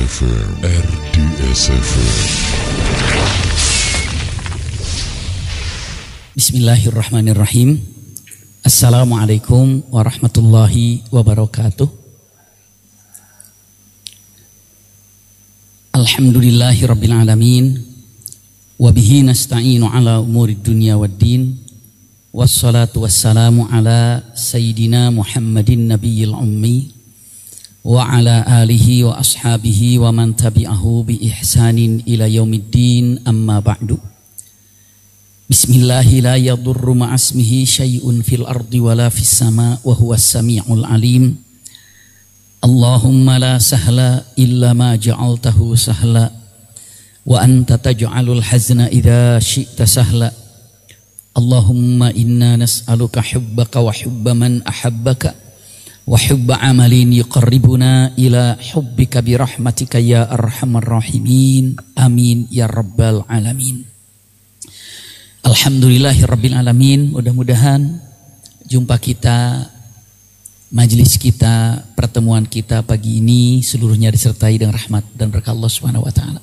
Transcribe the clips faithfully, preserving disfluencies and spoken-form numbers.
F M, R D S F M. Bismillahirrahmanirrahim. Assalamualaikum warahmatullahi wabarakatuh. Alhamdulillahi rabbil alamin. Wabihi nasta'inu ala umurid dunya waddin. Wassalatu wassalamu ala sayyidina Muhammadin nabiyil ummi wa ala alihi wa ashabihi wa man tabi'ahu bi ihsanin ila yaumiddin, amma ba'du. Bismillahi la yadurru ma'asmihi syai'un fil ardi wala fis sama' wa huwas sami'ul alim. Allahumma la sahla illa ma ja'altahu sahla wa anta taj'alul hazna idza syi'ta sahla. Allahumma inna nas'aluka hubbaka wa hubba man ahabbaka wa hubba amalin yuqarribuna ila hubbika birahmatika ya arhamar rahimin. Amin ya rabbal alamin. Alhamdulillahi rabbil alamin. Mudah-mudahan jumpa kita, majelis kita, pertemuan kita pagi ini seluruhnya disertai dengan rahmat dan berkah Allah Subhanahu wa taala.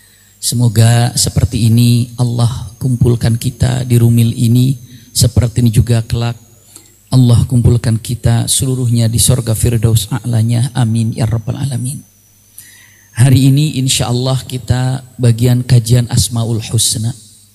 Semoga seperti ini Allah kumpulkan kita di rumil ini, seperti ini juga kelak Allah kumpulkan kita seluruhnya di sorga Firdaus A'lanya. Amin ya rabbal alamin. Hari ini insya Allah kita bagian kajian Asmaul Husna.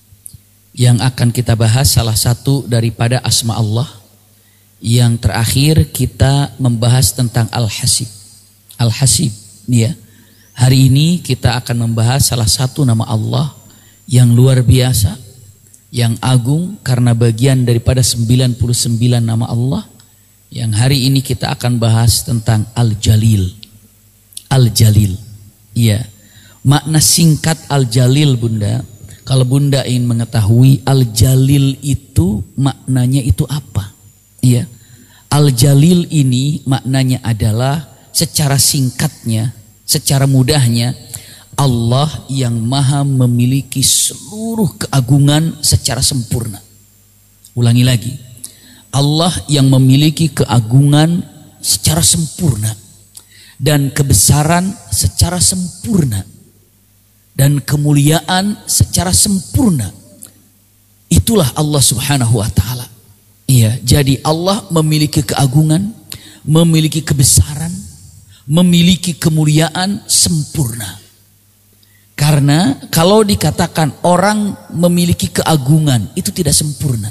Yang akan kita bahas salah satu daripada asma Allah. Yang terakhir kita membahas tentang Al-Hasib. Al-Hasib, ya. Hari ini kita akan membahas salah satu nama Allah yang luar biasa, yang agung karena bagian daripada sembilan puluh sembilan nama Allah. Yang hari ini kita akan bahas tentang Al-Jalil. Al-Jalil, iya. Makna singkat Al-Jalil, Bunda, kalau Bunda ingin mengetahui Al-Jalil itu maknanya itu apa? Iya. Al-Jalil ini maknanya adalah secara singkatnya, secara mudahnya, Allah yang maha memiliki seluruh keagungan secara sempurna. Ulangi lagi. Allah yang memiliki keagungan secara sempurna dan kebesaran secara sempurna dan kemuliaan secara sempurna. Itulah Allah Subhanahu wa taala. Iya, jadi Allah memiliki keagungan, memiliki kebesaran, memiliki kemuliaan sempurna. Karena kalau dikatakan orang memiliki keagungan itu tidak sempurna.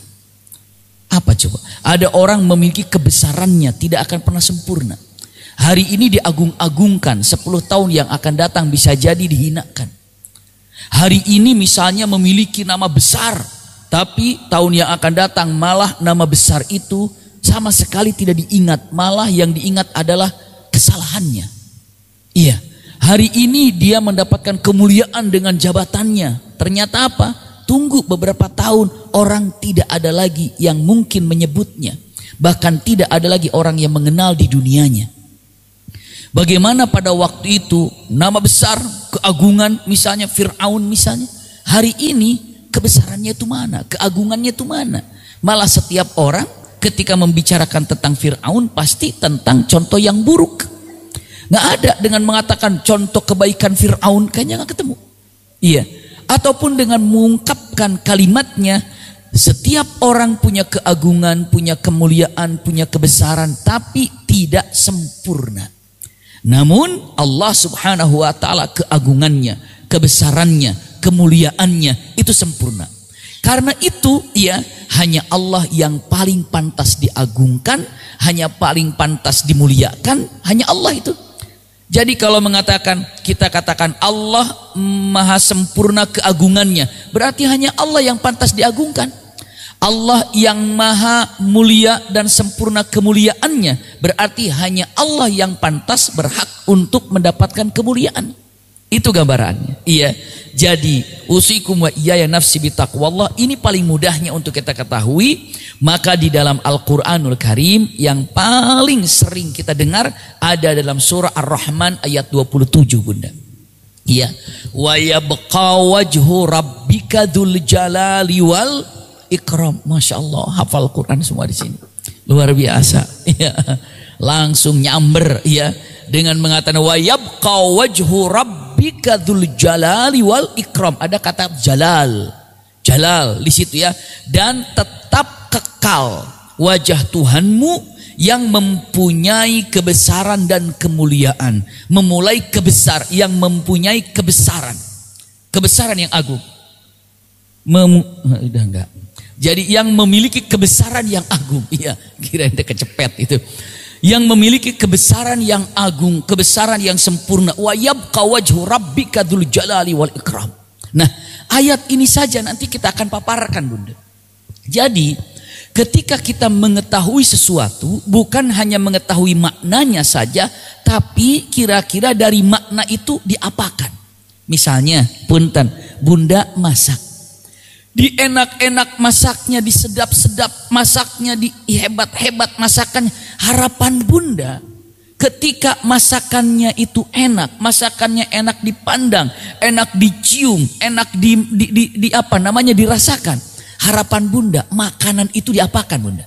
Apa coba? Ada orang memiliki kebesarannya tidak akan pernah sempurna. Hari ini diagung-agungkan, sepuluh tahun yang akan datang bisa jadi dihinakan. Hari ini misalnya memiliki nama besar, tapi tahun yang akan datang malah nama besar itu sama sekali tidak diingat. Malah yang diingat adalah kesalahannya. Iya. Hari ini dia mendapatkan kemuliaan dengan jabatannya. Ternyata apa? Tunggu beberapa tahun orang tidak ada lagi yang mungkin menyebutnya. Bahkan tidak ada lagi orang yang mengenal di dunianya. Bagaimana pada waktu itu nama besar, keagungan misalnya Fir'aun misalnya. Hari ini kebesarannya itu mana? Keagungannya itu mana? Malah setiap orang ketika membicarakan tentang Fir'aun pasti tentang contoh yang buruk. Nggak ada dengan mengatakan contoh kebaikan Fir'aun, kayaknya nggak ketemu. Iya. Ataupun dengan mengungkapkan kalimatnya, setiap orang punya keagungan, punya kemuliaan, punya kebesaran, tapi tidak sempurna. Namun Allah Subhanahu wa taala keagungannya, kebesarannya, kemuliaannya itu sempurna. Karena itu ya hanya Allah yang paling pantas diagungkan, hanya paling pantas dimuliakan, hanya Allah itu. Jadi kalau mengatakan, kita katakan Allah maha sempurna keagungannya, berarti hanya Allah yang pantas diagungkan. Allah yang maha mulia dan sempurna kemuliaannya, berarti hanya Allah yang pantas berhak untuk mendapatkan kemuliaan. Itu gambarannya. Iya. Jadi usikum wa iyaya nafsi bitaqwallah, ini paling mudahnya untuk kita ketahui. Maka di dalam Al-Qur'anul Karim yang paling sering kita dengar ada dalam surah Ar-Rahman ayat dua puluh tujuh, Bunda. Iya. Wa yabqa wajhu rabbika dzul jalali wal ikram. Masya Allah, hafal Quran semua di sini. Luar biasa. Iya. Langsung nyamber, ya. dengan mengatakan wa yabqa wajhu rabbika dzul jalali wal ikram. Ada kata jalal. Jalal di situ ya. Dan tetap kekal wajah Tuhanmu yang mempunyai kebesaran dan kemuliaan. Memulai kebesar, yang mempunyai kebesaran. Kebesaran yang agung. Mem udah enggak. Jadi yang memiliki kebesaran yang agung. Iya, kira-kira kecepet itu. Yang memiliki kebesaran yang agung, kebesaran yang sempurna. Wa yabqa wajhu rabbika dzul jalali wal ikram. Nah, ayat ini saja nanti kita akan paparkan, Bunda. Jadi, ketika kita mengetahui sesuatu, bukan hanya mengetahui maknanya saja, tapi kira-kira dari makna itu diapakan. Misalnya, punten, Bunda masak. Di enak-enak masaknya, di sedap-sedap masaknya, di hebat-hebat masakannya. Harapan Bunda, ketika masakannya itu enak, masakannya enak dipandang, enak dicium, enak di, di, di, di apa namanya dirasakan. Harapan Bunda, makanan itu diapakan, Bunda?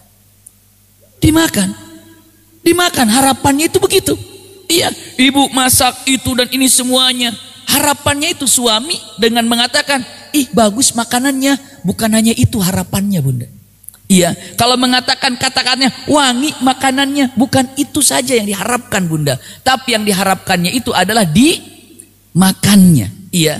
Dimakan. Dimakan, harapannya itu begitu. Iya, ibu masak itu dan ini semuanya. Harapannya itu suami dengan mengatakan, ih bagus makanannya. Bukan hanya itu harapannya, Bunda. Iya, kalau mengatakan katakannya wangi makanannya, bukan itu saja yang diharapkan, Bunda. Tapi yang diharapkannya itu adalah dimakannya. Iya,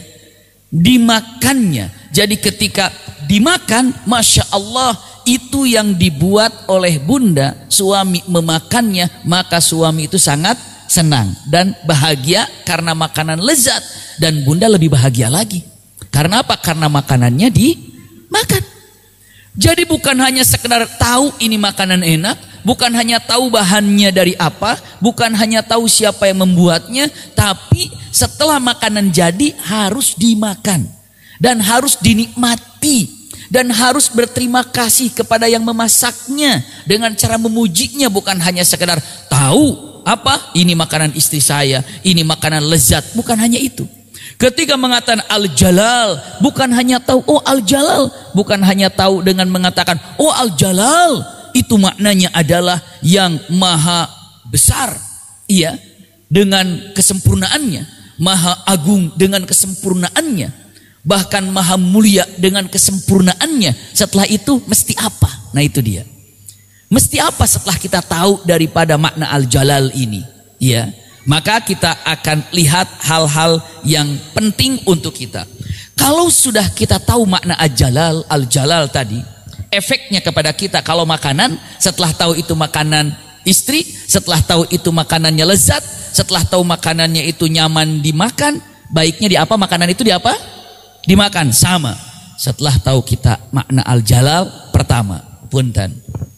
dimakannya. Jadi ketika dimakan, Masya Allah, itu yang dibuat oleh Bunda, suami memakannya, maka suami itu sangat senang dan bahagia karena makanan lezat. Dan Bunda lebih bahagia lagi. Karena apa? Karena makanannya dimakan. Jadi bukan hanya sekedar tahu ini makanan enak, bukan hanya tahu bahannya dari apa, bukan hanya tahu siapa yang membuatnya, tapi setelah makanan jadi harus dimakan dan harus dinikmati dan harus berterima kasih kepada yang memasaknya dengan cara memujinya, bukan hanya sekedar tahu apa ini makanan istri saya, ini makanan lezat, bukan hanya itu. Ketika mengatakan Al-Jalal, bukan hanya tahu oh Al-Jalal, bukan hanya tahu dengan mengatakan oh Al-Jalal, itu maknanya adalah yang maha besar, iya, dengan kesempurnaannya, maha agung dengan kesempurnaannya, bahkan maha mulia dengan kesempurnaannya. Setelah itu mesti apa? Nah itu dia. Mesti apa setelah kita tahu daripada makna Al-Jalal ini? Ya, maka kita akan lihat hal-hal yang penting untuk kita. Kalau sudah kita tahu makna Al-Jalal, Al-Jalal tadi, efeknya kepada kita kalau makanan, setelah tahu itu makanan istri, setelah tahu itu makanannya lezat, setelah tahu makanannya itu nyaman dimakan, baiknya di apa makanan itu di apa? Dimakan. Sama. Setelah tahu kita makna Al-Jalal, pertama, punten.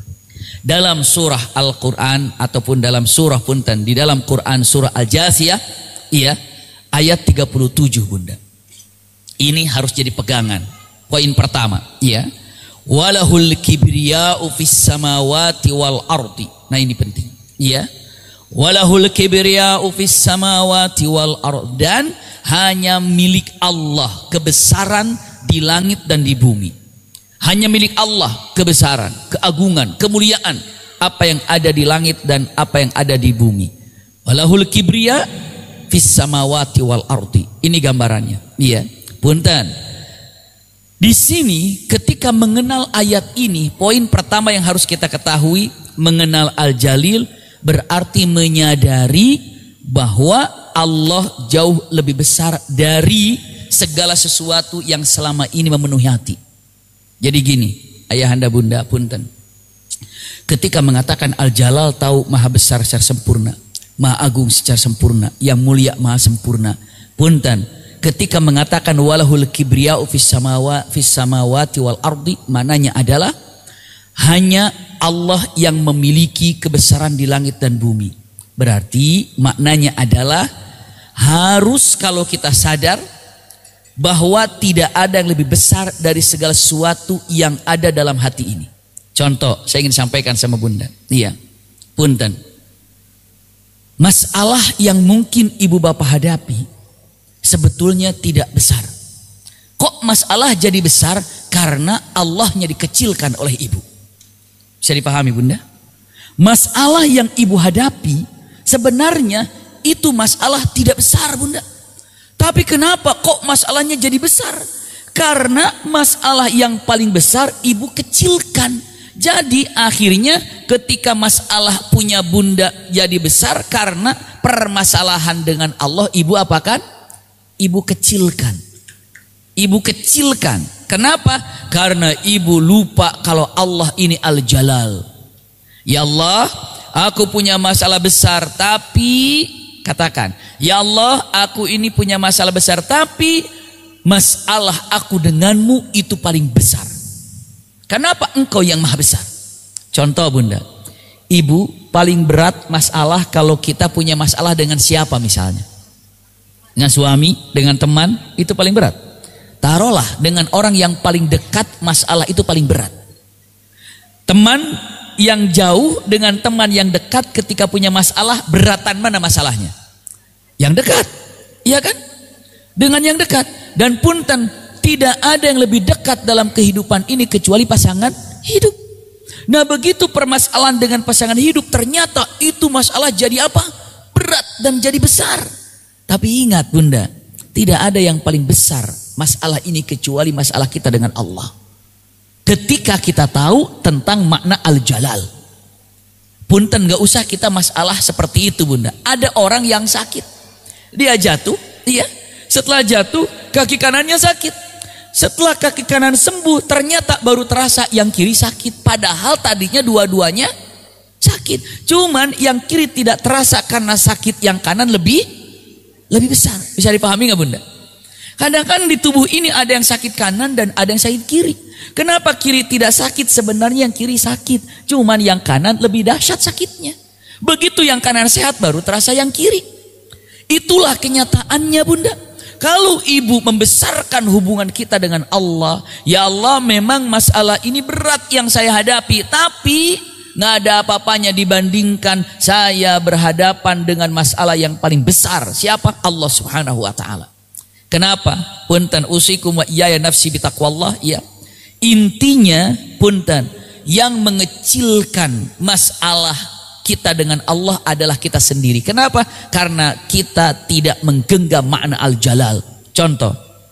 Dalam surah Al-Quran ataupun dalam surah punten, di dalam Quran surah Al-Jasiyah, iya, ayat tiga puluh tujuh, Bunda. Ini harus jadi pegangan. Poin pertama, iya. Walahul kibriya'u fis samawati wal ardi. Nah ini penting, iya. Walahul kibriya'u fis samawati wal ardi, dan hanya milik Allah kebesaran di langit dan di bumi. Hanya milik Allah kebesaran, keagungan, kemuliaan, apa yang ada di langit dan apa yang ada di bumi. Walahul kibriya fis samawati wal ardi. Ini gambarannya. Iya, punten. Di sini ketika mengenal ayat ini, poin pertama yang harus kita ketahui, mengenal Al-Jalil berarti menyadari bahwa Allah jauh lebih besar dari segala sesuatu yang selama ini memenuhi hati. Jadi gini, ayahanda bunda punten. Ketika mengatakan Al-Jalal, tahu maha besar secara sempurna, maha agung secara sempurna, yang mulia maha sempurna. Punten, ketika mengatakan walahul kibriya'u fis samawa fis samawati wal ardi, maknanya adalah hanya Allah yang memiliki kebesaran di langit dan bumi. Berarti maknanya adalah harus kalau kita sadar bahwa tidak ada yang lebih besar dari segala sesuatu yang ada dalam hati ini. Contoh, saya ingin sampaikan sama bunda. Iya, punten. Masalah yang mungkin ibu bapak hadapi sebetulnya tidak besar. Kok masalah jadi besar? Karena Allahnya dikecilkan oleh ibu. Bisa dipahami bunda? Masalah yang ibu hadapi sebenarnya itu masalah tidak besar bunda. Tapi kenapa kok masalahnya jadi besar? Karena masalah yang paling besar ibu kecilkan. Jadi akhirnya ketika masalah punya bunda jadi besar karena permasalahan dengan Allah ibu apakan? Ibu kecilkan. Ibu kecilkan. Kenapa? Karena ibu lupa kalau Allah ini Al-Jalal. Ya Allah, aku punya masalah besar tapi katakan, ya Allah, aku ini punya masalah besar tapi masalah aku denganmu itu paling besar. Kenapa? Engkau yang maha besar. Contoh bunda, ibu paling berat masalah kalau kita punya masalah dengan siapa misalnya? Dengan suami, dengan teman, itu paling berat. Taruhlah dengan orang yang paling dekat masalah itu paling berat. Teman yang jauh dengan teman yang dekat ketika punya masalah, beratan mana masalahnya? Yang dekat, iya kan? Dengan yang dekat. Dan punten, tidak ada yang lebih dekat dalam kehidupan ini kecuali pasangan hidup. Nah begitu permasalahan dengan pasangan hidup, ternyata itu masalah jadi apa? Berat dan jadi besar. Tapi ingat bunda, tidak ada yang paling besar masalah ini kecuali masalah kita dengan Allah. Ketika kita tahu tentang makna Al-Jalal. Punten gak usah kita masalah seperti itu bunda. Ada orang yang sakit. Dia jatuh, iya. Setelah jatuh, kaki kanannya sakit. Setelah kaki kanan sembuh, ternyata baru terasa yang kiri sakit. Padahal tadinya dua-duanya sakit. Cuman yang kiri tidak terasa karena sakit yang kanan lebih lebih besar. Bisa dipahami gak bunda? Kadang-kadang di tubuh ini ada yang sakit kanan dan ada yang sakit kiri. Kenapa kiri tidak sakit? Sebenarnya yang kiri sakit. Cuman yang kanan lebih dahsyat sakitnya. Begitu yang kanan sehat baru terasa yang kiri. Itulah kenyataannya bunda. Kalau ibu membesarkan hubungan kita dengan Allah. Ya Allah, memang masalah ini berat yang saya hadapi. Tapi gak ada apa-apanya dibandingkan saya berhadapan dengan masalah yang paling besar. Siapa? Allah subhanahu wa ta'ala. Kenapa? Punten usikum wa iyaya nafsi bitaqwallah. Ya. Intinya punten, yang mengecilkan masalah kita dengan Allah adalah kita sendiri. Kenapa? Karena kita tidak menggenggam makna Al-Jalal. Contoh,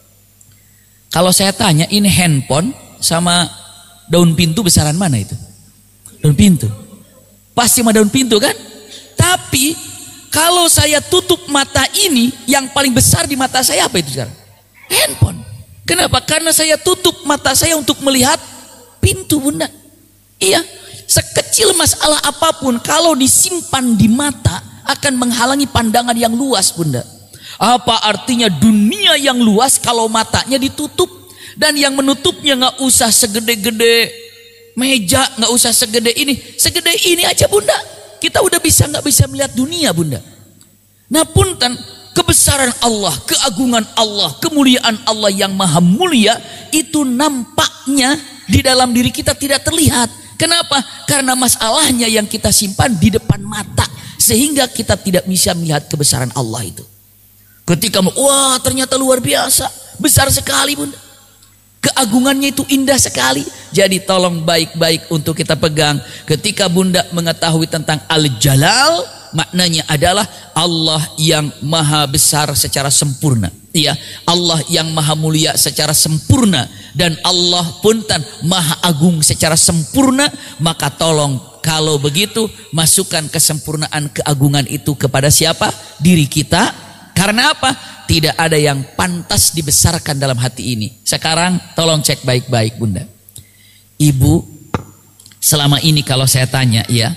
kalau saya tanya ini handphone sama daun pintu besaran mana itu? Daun pintu. Pasti sama daun pintu kan? Tapi kalau saya tutup mata ini, yang paling besar di mata saya apa itu sekarang? Handphone. Kenapa? Karena saya tutup mata saya untuk melihat pintu bunda. Iya, sekecil masalah apapun kalau disimpan di mata akan menghalangi pandangan yang luas bunda. Apa artinya dunia yang luas kalau matanya ditutup? Dan yang menutupnya nggak usah segede-gede meja, nggak usah segede ini, segede ini aja bunda. Kita udah bisa nggak bisa melihat dunia bunda. Nah punten, kebesaran Allah, keagungan Allah, kemuliaan Allah yang maha mulia itu nampaknya di dalam diri kita tidak terlihat. Kenapa? Karena masalahnya yang kita simpan di depan mata sehingga kita tidak bisa melihat kebesaran Allah itu. Ketika wah ternyata luar biasa, besar sekali bunda. Keagungannya itu indah sekali. Jadi tolong baik-baik untuk kita pegang. Ketika bunda mengetahui tentang Al-Jalal, maknanya adalah Allah yang maha besar secara sempurna. Iya, Allah yang maha mulia secara sempurna. Dan Allah pun tan maha agung secara sempurna. Maka tolong kalau begitu masukkan kesempurnaan keagungan itu kepada siapa? Diri kita. Karena apa? Tidak ada yang pantas dibesarkan dalam hati ini. Sekarang tolong cek baik-baik bunda. Ibu selama ini kalau saya tanya ya,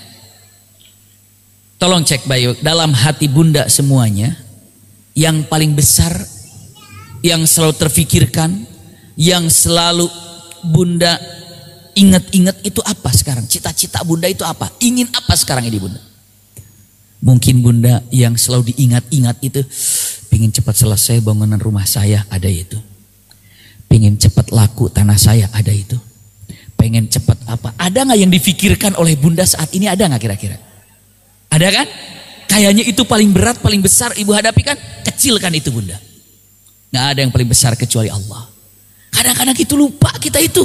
tolong cek baik dalam hati bunda semuanya, yang paling besar, yang selalu terfikirkan, yang selalu bunda ingat-ingat itu apa sekarang? Cita-cita bunda itu apa? Ingin apa sekarang ini bunda? Mungkin bunda yang selalu diingat-ingat itu, pingin cepat selesai bangunan rumah saya, ada itu. Pingin cepat laku tanah saya, ada itu. Pengen cepat apa? Ada nggak yang difikirkan oleh bunda saat ini? Ada nggak kira-kira? Ada kan? Kayaknya itu paling berat, paling besar ibu hadapi kan? Kecilkan itu bunda. Nggak ada yang paling besar kecuali Allah. Kadang-kadang kita lupa kita itu.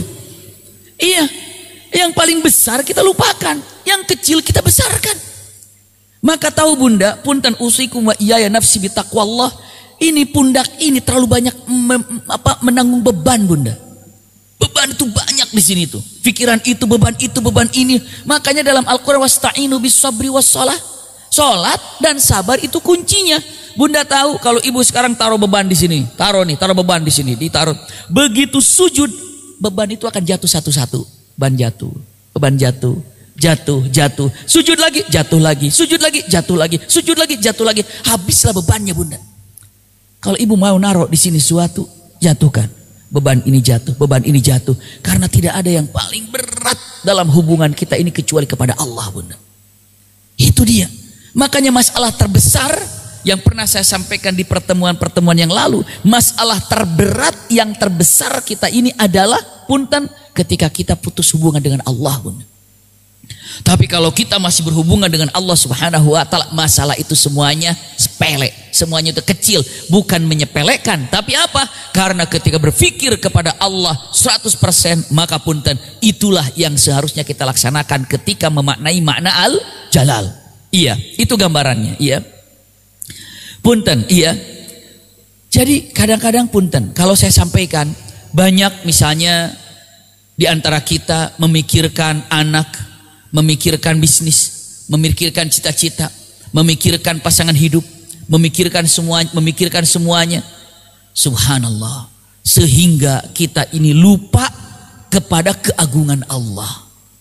Iya, yang paling besar kita lupakan, yang kecil kita besarkan. Maka tahu bunda, punten usikum wa iyaya nafsi bitaqwallah. Ini pundak ini terlalu banyak mem, apa, menanggung beban bunda. Beban itu banyak di sini tuh. Pikiran itu, beban itu, beban ini. Makanya dalam Al-Quran wasta'inu bis sabri was shalah. Salat dan sabar itu kuncinya. Bunda tahu kalau ibu sekarang taruh beban di sini, taruh nih, taruh beban di sini, ditaruh. Begitu sujud, beban itu akan jatuh satu-satu. Beban jatuh, beban jatuh, jatuh, jatuh. Sujud lagi, jatuh lagi, sujud lagi, jatuh lagi, sujud lagi, jatuh lagi. Habislah bebannya bunda. Kalau ibu mau naruh di sini suatu, jatuhkan. Beban ini jatuh, beban ini jatuh. Karena tidak ada yang paling berat dalam hubungan kita ini kecuali kepada Allah bunda. Itu dia. Makanya masalah terbesar yang pernah saya sampaikan di pertemuan-pertemuan yang lalu, masalah terberat yang terbesar kita ini adalah punten ketika kita putus hubungan dengan Allah bunda. Tapi kalau kita masih berhubungan dengan Allah Subhanahu wa taala, masalah itu semuanya sepele, semuanya itu kecil, bukan menyepelekan, tapi apa? Karena ketika berpikir kepada Allah seratus persen, maka punten itulah yang seharusnya kita laksanakan ketika memaknai makna al-jalal. Iya, itu gambarannya, iya. Punten, iya. Jadi kadang-kadang punten, kalau saya sampaikan, banyak misalnya di antara kita memikirkan anak, memikirkan bisnis, memikirkan cita-cita, memikirkan pasangan hidup, memikirkan semuanya, memikirkan semuanya. Subhanallah, sehingga kita ini lupa kepada keagungan Allah.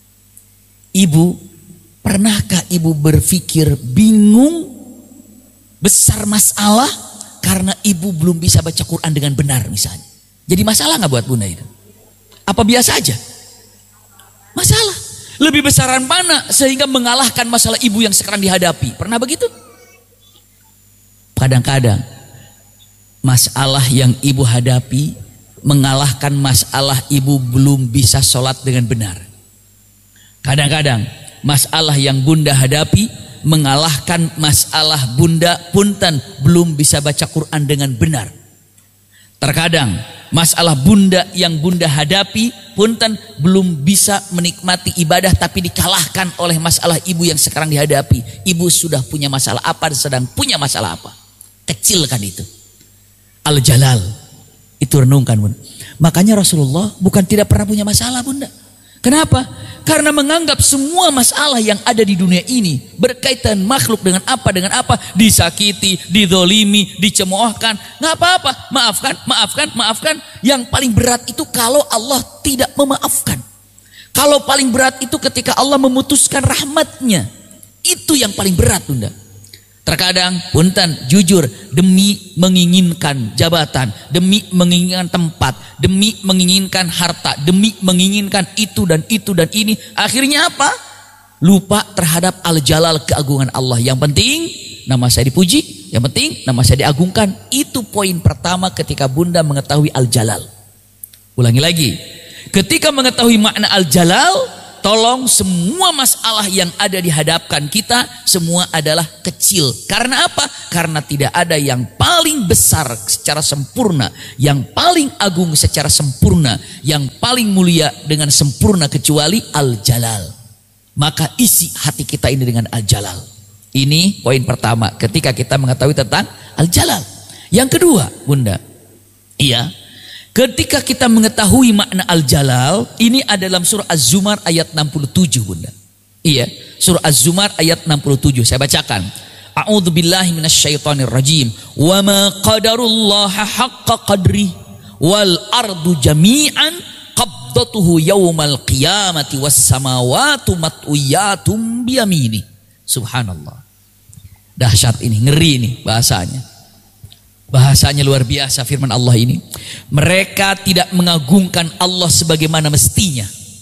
Ibu, pernahkah ibu berpikir bingung, besar masalah karena ibu belum bisa baca Quran dengan benar misalnya? Jadi masalah nggak buat bunda itu? Apa biasa aja? Masalah. Lebih besaran mana sehingga mengalahkan masalah ibu yang sekarang dihadapi? Pernah begitu? Kadang-kadang masalah yang ibu hadapi mengalahkan masalah ibu belum bisa sholat dengan benar. Kadang-kadang masalah yang bunda hadapi mengalahkan masalah bunda punten belum bisa baca Quran dengan benar. Terkadang masalah bunda yang bunda hadapi punten belum bisa menikmati ibadah, tapi dikalahkan oleh masalah ibu yang sekarang dihadapi. Ibu sudah punya masalah apa dan sedang punya masalah apa? Kecil kan itu. Al-Jalal. Itu renungkan bunda. Makanya Rasulullah bukan tidak pernah punya masalah bunda. Kenapa? Karena menganggap semua masalah yang ada di dunia ini berkaitan makhluk dengan apa, dengan apa, disakiti, didolimi, dicemoohkan, nggak apa-apa, maafkan, maafkan, maafkan. Yang paling berat itu kalau Allah tidak memaafkan. Kalau paling berat itu ketika Allah memutuskan rahmatnya, itu yang paling berat bunda. Terkadang punten jujur, demi menginginkan jabatan, demi menginginkan tempat, demi menginginkan harta, demi menginginkan itu dan itu dan ini, akhirnya apa? Lupa terhadap al-jalal, keagungan Allah. Yang penting nama saya dipuji, yang penting nama saya diagungkan. Itu poin pertama ketika bunda mengetahui al-jalal. Ulangi lagi, ketika mengetahui makna al-jalal, tolong semua masalah yang ada di hadapkan kita semua adalah kecil. Karena apa? Karena tidak ada yang paling besar secara sempurna, yang paling agung secara sempurna, yang paling mulia dengan sempurna kecuali Al-Jalal. Maka isi hati kita ini dengan Al-Jalal. Ini poin pertama ketika kita mengetahui tentang Al-Jalal. Yang kedua, bunda, iya, ketika kita mengetahui makna Al-Jalal, ini ada dalam surah Az-Zumar ayat enam puluh tujuh bunda. Iya, surah Az-Zumar ayat enam puluh tujuh. Saya bacakan. A'udzubillahi minasyaitonirrajim. Wa ma qadarullaha haqqa qadri wal ardu jami'an qabdatuhu yaumal qiyamati was samawati mat'uyatum biyamini. Subhanallah. Dahsyat ini, ngeri ini bahasanya. Bahasanya luar biasa firman Allah ini. Mereka tidak mengagungkan Allah sebagaimana mestinya.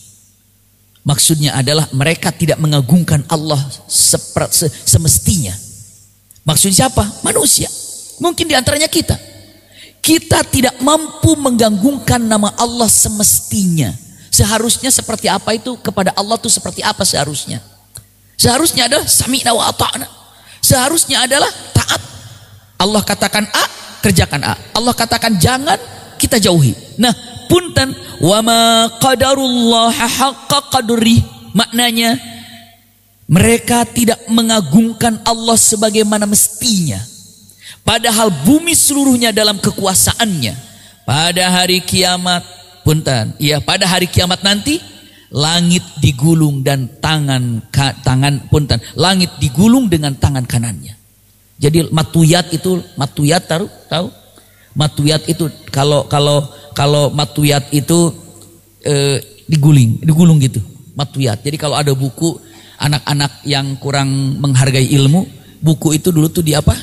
Maksudnya adalah mereka tidak mengagungkan Allah seper, se, semestinya. Maksudnya siapa? Manusia. Mungkin diantaranya kita. Kita tidak mampu menggagungkan nama Allah semestinya. Seharusnya seperti apa itu kepada Allah itu seperti apa seharusnya? Seharusnya adalah sami'na wa ata'na. Seharusnya adalah taat. Allah katakan A, kerjakan A. Allah katakan jangan, kita jauhi. Nah, punten wa ma qadarullaha haqqa qadri, maknanya Mereka tidak mengagungkan Allah sebagaimana mestinya. Padahal bumi seluruhnya dalam kekuasaannya. Pada hari kiamat, punten, ya pada hari kiamat nanti, langit digulung dan tangan tangan punten, langit digulung dengan tangan kanannya. Jadi matuyat itu, matuyat tahu? Tahu? Matuyat itu kalau kalau kalau matuyat itu eh, diguling, digulung gitu. Matuyat. Jadi kalau ada buku anak-anak yang kurang menghargai ilmu, buku itu dulu tuh di apa?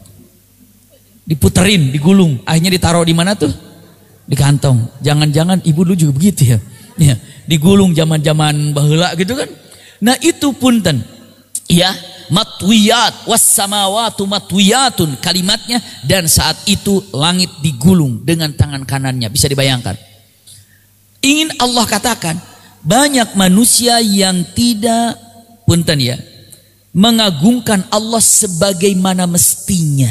Diputerin, digulung. Akhirnya ditaruh di mana tuh? Di kantong. Jangan-jangan ibu dulu juga begitu ya. Ya, digulung zaman-zaman baheula gitu kan. Nah, itu punten. Ya, matwiyat was samawatu matwiyatun kalimatnya, dan saat itu langit digulung dengan tangan kanannya. Bisa dibayangkan. Ingin Allah katakan, banyak manusia yang tidak punten ya, mengagungkan Allah sebagaimana mestinya.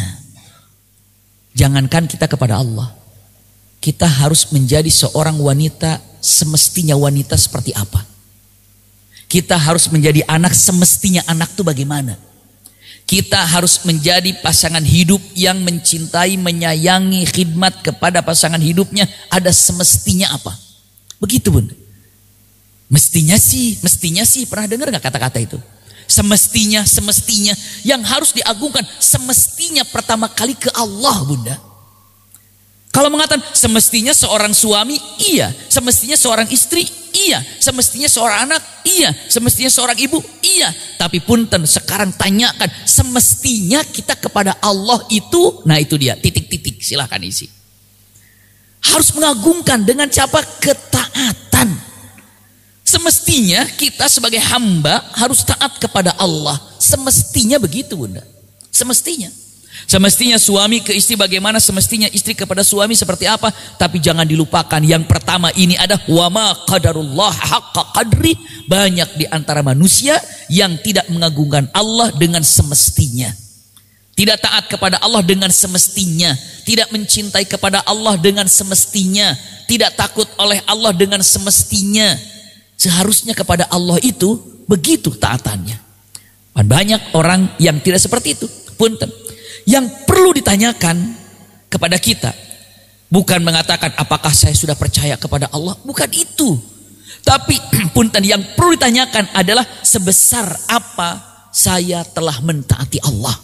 Jangankan kita kepada Allah, kita harus menjadi seorang wanita semestinya wanita seperti apa. Kita harus menjadi anak semestinya anak itu bagaimana. Kita harus menjadi pasangan hidup yang mencintai, menyayangi, khidmat kepada pasangan hidupnya. Ada semestinya apa. Begitu bun. Mestinya sih, mestinya sih, pernah dengar gak kata-kata itu? Semestinya, semestinya, yang harus diagungkan semestinya pertama kali ke Allah bunda. Kalau mengatakan semestinya seorang suami, iya. Semestinya seorang istri, iya. Semestinya seorang anak, iya. Semestinya seorang ibu, iya. Tapi punten, sekarang tanyakan, semestinya kita kepada Allah itu, nah itu dia, titik-titik, silahkan isi. Harus mengagungkan dengan siapa? Ketaatan. Semestinya kita sebagai hamba harus taat kepada Allah. Semestinya begitu bunda. Semestinya. Semestinya suami ke istri bagaimana, semestinya istri kepada suami seperti apa. Tapi jangan dilupakan yang pertama ini ada wama qadarullah haqqa qadri. Banyak di antara manusia yang tidak mengagungkan Allah dengan semestinya. Tidak taat kepada Allah dengan semestinya. Tidak mencintai kepada Allah dengan semestinya. Tidak takut oleh Allah dengan semestinya. Seharusnya kepada Allah itu begitu taatannya. Dan banyak orang yang tidak seperti itu. Punten. Yang perlu ditanyakan kepada kita, bukan mengatakan apakah saya sudah percaya kepada Allah, bukan itu. Tapi punten, yang perlu ditanyakan adalah sebesar apa saya telah mentaati Allah.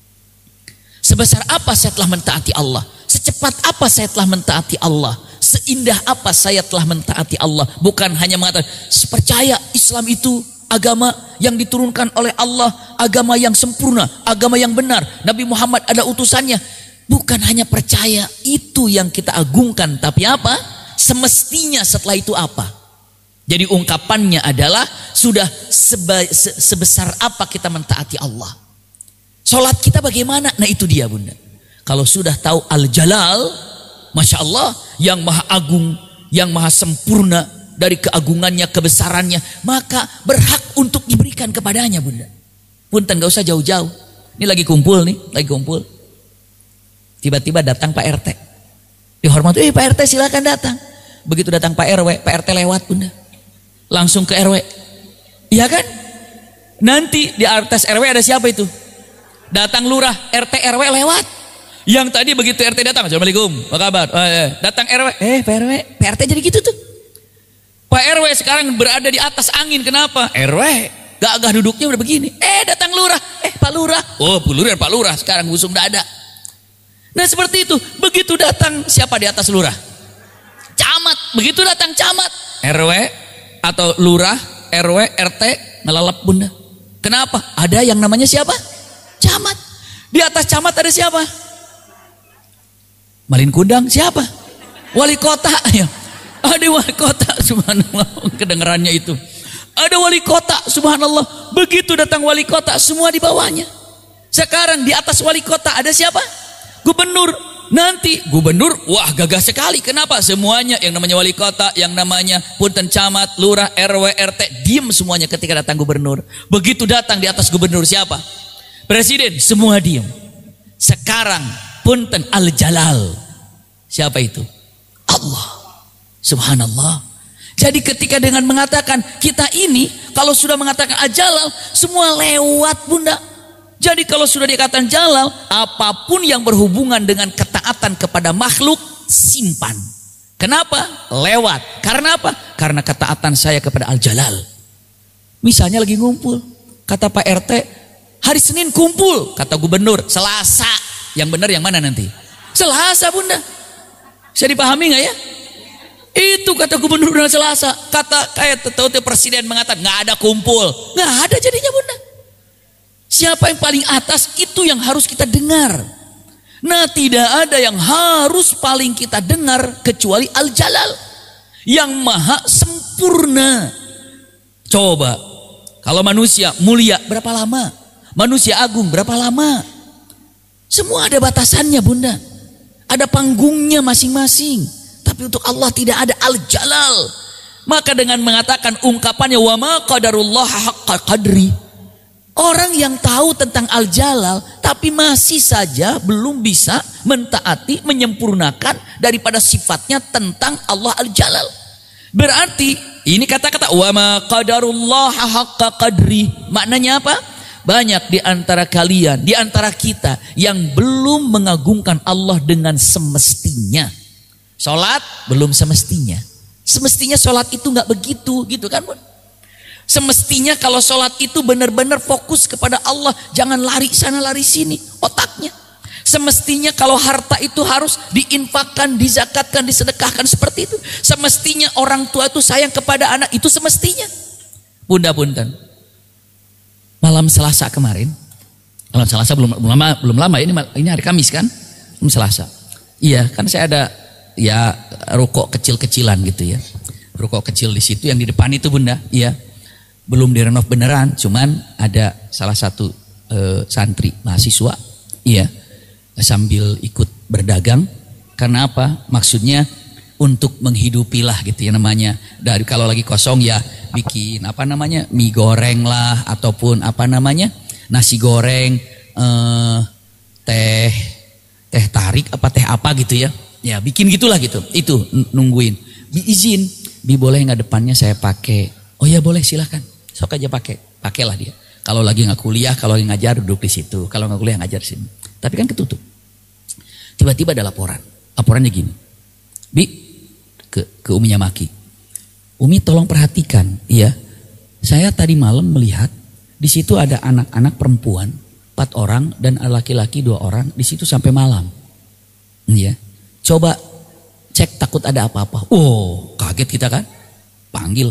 Sebesar apa saya telah mentaati Allah. Secepat apa saya telah mentaati Allah. Seindah apa saya telah mentaati Allah. Bukan hanya mengatakan percaya Islam itu agama yang diturunkan oleh Allah, agama yang sempurna, agama yang benar, Nabi Muhammad ada utusannya. Bukan hanya percaya, itu yang kita agungkan. Tapi apa? Semestinya setelah itu apa? Jadi ungkapannya adalah sudah seba, se, sebesar apa kita mentaati Allah. Sholat kita bagaimana? Nah itu dia bunda. Kalau sudah tahu Al-Jalal, Masya Allah, yang maha agung, yang maha sempurna dari keagungannya, kebesarannya, maka berhak untuk diberikan kepadanya bunda. Punten, gak usah jauh-jauh. Ini lagi kumpul nih, lagi kumpul. Tiba-tiba datang Pak R T. Dihormati, eh Pak R T silakan datang. Begitu datang Pak R W, Pak R T lewat bunda. Langsung ke R W. Iya kan? Nanti di atas R W ada siapa itu? Datang lurah, R T R W lewat. Yang tadi begitu R T datang, Assalamualaikum, apa kabar? Oh, eh. Datang R W, eh Pak R W, Pak R T jadi gitu tuh. Pak R W sekarang berada di atas angin, kenapa? R W, gagah duduknya udah begini. Eh datang lurah, eh Pak Lurah. Oh Bu Lurah, Pak Lurah, sekarang busung dada. Nah seperti itu, begitu datang siapa di atas lurah? Camat, begitu datang camat. R W atau lurah, R W, R T, melalap bunda. Kenapa? Ada yang namanya siapa? Camat. Di atas camat ada siapa? Malin Kundang siapa? Wali kota ya. Ada wali kota, subhanallah, kedengarannya itu. Ada wali kota, subhanallah. Begitu datang wali kota, semua di bawahnya. Sekarang di atas wali kota ada siapa? Gubernur. Nanti gubernur, wah gagah sekali. Kenapa? Semuanya yang namanya wali kota, yang namanya punten camat, lurah, R W, R T, diam semuanya ketika datang gubernur. Begitu datang di atas gubernur siapa? Presiden, semua diam. Sekarang punten Al-Jalal. Siapa itu? Allah. Subhanallah. Jadi ketika dengan mengatakan kita ini, kalau sudah mengatakan ajalal, semua lewat bunda. Jadi kalau sudah dikatakan jalal, apapun yang berhubungan dengan ketaatan kepada makhluk, simpan. Kenapa? Lewat. Karena apa? Karena ketaatan saya kepada Al-Jalal. Misalnya lagi ngumpul, kata Pak R T, hari Senin kumpul, kata gubernur, Selasa. Yang benar yang mana nanti? Selasa bunda. Bisa dipahami nggak ya? Itu kata gubernur dan Selasa. Kata kayak tahu presiden mengatakan nggak ada kumpul, nggak ada jadinya bunda. Siapa yang paling atas itu yang harus kita dengar. Nah tidak ada yang harus paling kita dengar kecuali Al-Jalal yang maha sempurna. Coba kalau manusia mulia berapa lama? Manusia agung berapa lama? Semua ada batasannya bunda. Ada panggungnya masing-masing. Tapi untuk Allah tidak ada Al-Jalal. Maka dengan mengatakan ungkapannya wa ma qadarullah haqqa qadri. Orang yang tahu tentang Al-Jalal tapi masih saja belum bisa mentaati, menyempurnakan daripada sifatnya tentang Allah Al-Jalal. Berarti ini kata-kata wa ma qadarullah haqqa qadri. Maknanya apa? Banyak di antara kalian, di antara kita yang belum mengagungkan Allah dengan semestinya. Sholat belum semestinya. Semestinya sholat itu nggak begitu, gitu kan bun? Semestinya kalau sholat itu benar-benar fokus kepada Allah, jangan lari sana lari sini otaknya. Semestinya kalau harta itu harus diinfakkan, dizakatkan, disedekahkan seperti itu. Semestinya orang tua itu sayang kepada anak, itu semestinya. Bunda punten. Malam Selasa kemarin, malam Selasa belum, belum lama, belum lama ini ini hari Kamis kan, malam Selasa. Iya, kan saya ada ya rokok kecil-kecilan gitu ya, rokok kecil di situ yang di depan itu bunda, iya, belum direnov beneran, cuman ada salah satu e, santri mahasiswa, iya, sambil ikut berdagang, karena apa? Maksudnya untuk menghidupilah gitu ya namanya. Dari kalau lagi kosong ya bikin apa namanya mie goreng lah ataupun apa namanya nasi goreng, eh, teh teh tarik apa teh apa gitu ya. Ya bikin gitulah gitu. Itu nungguin. Bi izin, bi boleh nggak depannya saya pakai? Oh ya boleh silahkan. Sok aja pakai. Pakailah dia. Kalau lagi nggak kuliah, kalau lagi ngajar duduk di situ. Kalau nggak kuliah ngajar di sini. Tapi kan ketutup. Tiba-tiba ada laporan. Laporannya gini. Bi ke ke Uminya Maki. Umi tolong perhatikan, iya. Saya tadi malam melihat di situ ada anak-anak perempuan empat orang dan laki-laki dua orang di situ sampai malam. Iya. Coba cek takut ada apa-apa. Oh, kaget kita kan? Panggil.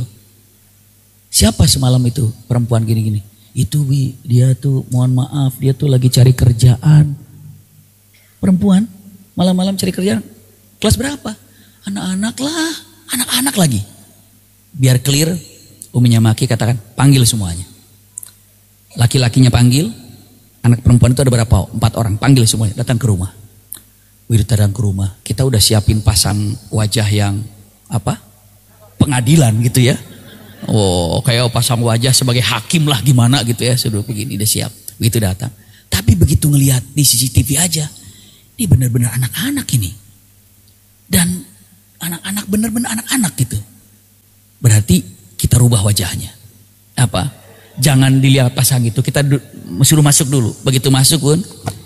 Siapa semalam itu perempuan gini-gini? Itu Wi, dia tuh mohon maaf, dia tuh lagi cari kerjaan. Perempuan malam-malam cari kerjaan. Kelas berapa? Anak-anak lah, anak-anak lagi. Biar clear, Uminya Maki katakan, panggil semuanya. Laki-lakinya panggil, anak perempuan itu ada berapa? Empat orang, panggil semuanya, datang ke rumah. Wih, datang ke rumah, kita udah siapin pasang wajah yang apa? Pengadilan gitu ya. Oh, kayak pasang wajah sebagai hakim lah gimana gitu ya, sudah begini, udah siap. Begitu datang. Tapi begitu ngelihat di C C T V aja, ini benar-benar anak-anak ini. Dan anak-anak benar-benar anak-anak gitu. Berarti kita rubah wajahnya. Apa? Jangan dilihat pasang itu, kita suruh masuk dulu. Begitu masuk pun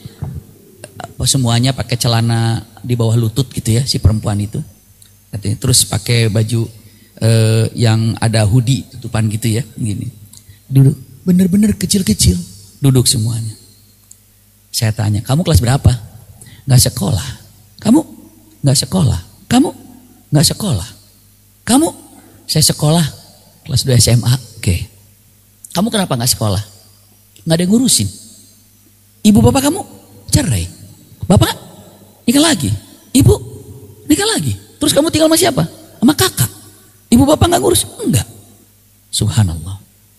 semuanya pakai celana di bawah lutut gitu ya si perempuan itu. Terus pakai baju eh, yang ada hoodie tutupan gitu ya, gini. Duduk, bener-bener kecil-kecil, duduk semuanya. Saya tanya, kamu kelas berapa? Gak sekolah. Kamu gak sekolah. Kamu gak sekolah. Kamu, saya sekolah kelas dua S M A. Oke. Kamu kenapa gak sekolah? Gak ada yang ngurusin. Ibu bapak kamu cerai. Bapak nikah lagi. Ibu nikah lagi. Terus kamu tinggal sama siapa? Sama kakak. Ibu bapak gak ngurus? Enggak. Subhanallah.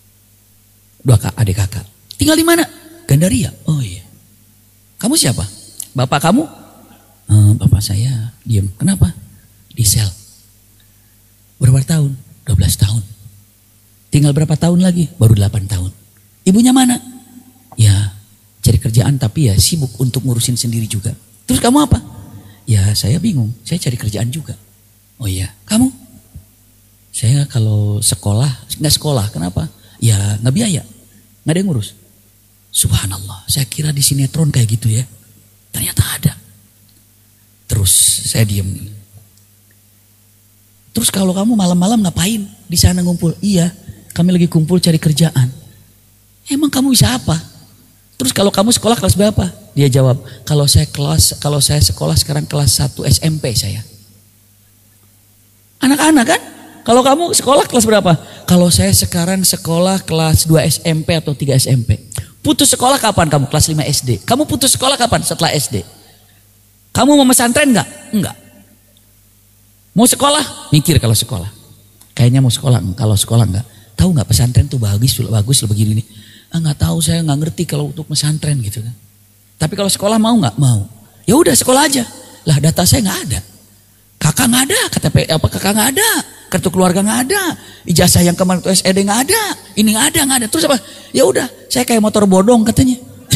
Dua kak, adik kakak. Tinggal di mana? Gandaria. Oh iya. Kamu siapa? Bapak kamu? Uh, bapak saya diem. Kenapa? Di sel. Berapa tahun? dua belas tahun. Tinggal berapa tahun lagi? Baru delapan tahun. Ibunya mana? Ya cari kerjaan tapi ya sibuk untuk ngurusin sendiri juga. Terus kamu apa? Ya saya bingung. Saya cari kerjaan juga. Oh iya. Kamu? Saya kalau sekolah, nggak sekolah, kenapa? Ya nggak biaya, nggak ada yang ngurus. Subhanallah, saya kira di sinetron kayak gitu ya. Ternyata ada. Terus saya diem. Terus kalau kamu malam-malam ngapain di sana ngumpul? Iya, kami lagi kumpul cari kerjaan. Emang kamu bisa apa? Terus kalau kamu sekolah kelas berapa? Dia jawab, kalau saya kelas, kalau saya sekolah sekarang kelas satu S M P saya. Anak-anak kan? Kalau kamu sekolah kelas berapa? Kalau saya sekarang sekolah kelas dua S M P atau tiga S M P. Putus sekolah kapan kamu? Kelas lima S D. Kamu putus sekolah kapan? Setelah S D. Kamu mau pesantren enggak? Enggak. Mau sekolah? Mikir kalau sekolah. Kayaknya mau sekolah. Kalau sekolah enggak. Tahu enggak pesantren tuh bagus, bagus begini nih. Ah, enggak tahu, saya enggak ngerti kalau untuk pesantren gitu kan. Tapi kalau sekolah mau enggak? Mau. Ya udah sekolah aja. Lah data saya enggak ada. Kakak enggak ada, K T P apa kakak enggak ada. Kartu keluarga nggak ada, ijazah yang kemarin tuh S E D nggak ada, ini nggak ada, nggak ada. Terus apa? Ya udah, saya kayak motor bodong katanya.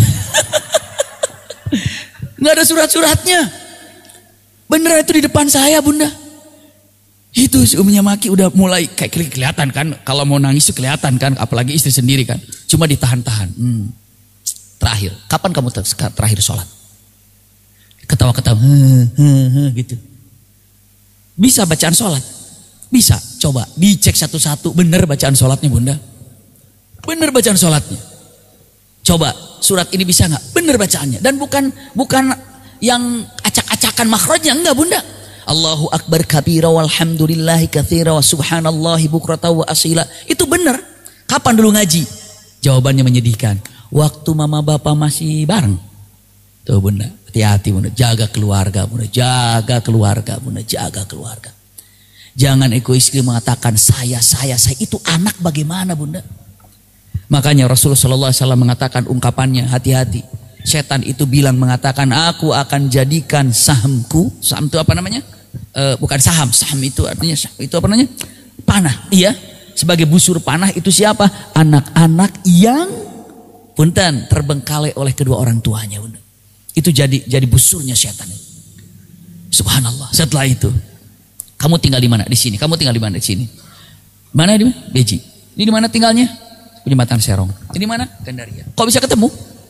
Nggak ada surat-suratnya. Bener itu di depan saya, Bunda. Itu si Uminya Maki udah mulai kayak kelihatan kan, kalau mau nangis tuh kelihatan kan, apalagi istri sendiri kan. Cuma ditahan-tahan. Hmm. Terakhir, kapan kamu ter terakhir sholat? Ketawa-ketawa, gitu. Bisa bacaan sholat? Bisa, coba dicek satu-satu, bener bacaan sholatnya Bunda. Bener bacaan sholatnya. Coba surat ini bisa nggak? Bener bacaannya. Dan bukan bukan yang acak-acakan makhrajnya, enggak Bunda. Allahu Akbar kabira walhamdulillahi katsira wa subhanallahi bukrata wa asila. Itu bener. Kapan dulu ngaji? Jawabannya menyedihkan. Waktu mama bapak masih bareng. Tuh Bunda, hati-hati Bunda. Jaga keluarga Bunda, jaga keluarga Bunda, jaga keluarga. Jangan egois mengatakan saya, saya, saya. Itu anak bagaimana Bunda? Makanya Rasulullah shallallahu alaihi wasallam mengatakan ungkapannya, hati-hati. Setan itu bilang mengatakan, aku akan jadikan sahamku. Saham itu apa namanya? E, bukan saham. Saham itu artinya, itu apa namanya? Panah. Iya. Sebagai busur panah itu siapa? Anak-anak yang punten terbengkalai oleh kedua orang tuanya Bunda. Itu jadi jadi busurnya setan. Subhanallah. Setelah itu, kamu tinggal di mana? Di sini. Kamu tinggal di mana? Di sini. Mana di Beji? Ini di mana tinggalnya? Jembatan Serong. Ini di mana? Gandaria. Kok bisa ketemu?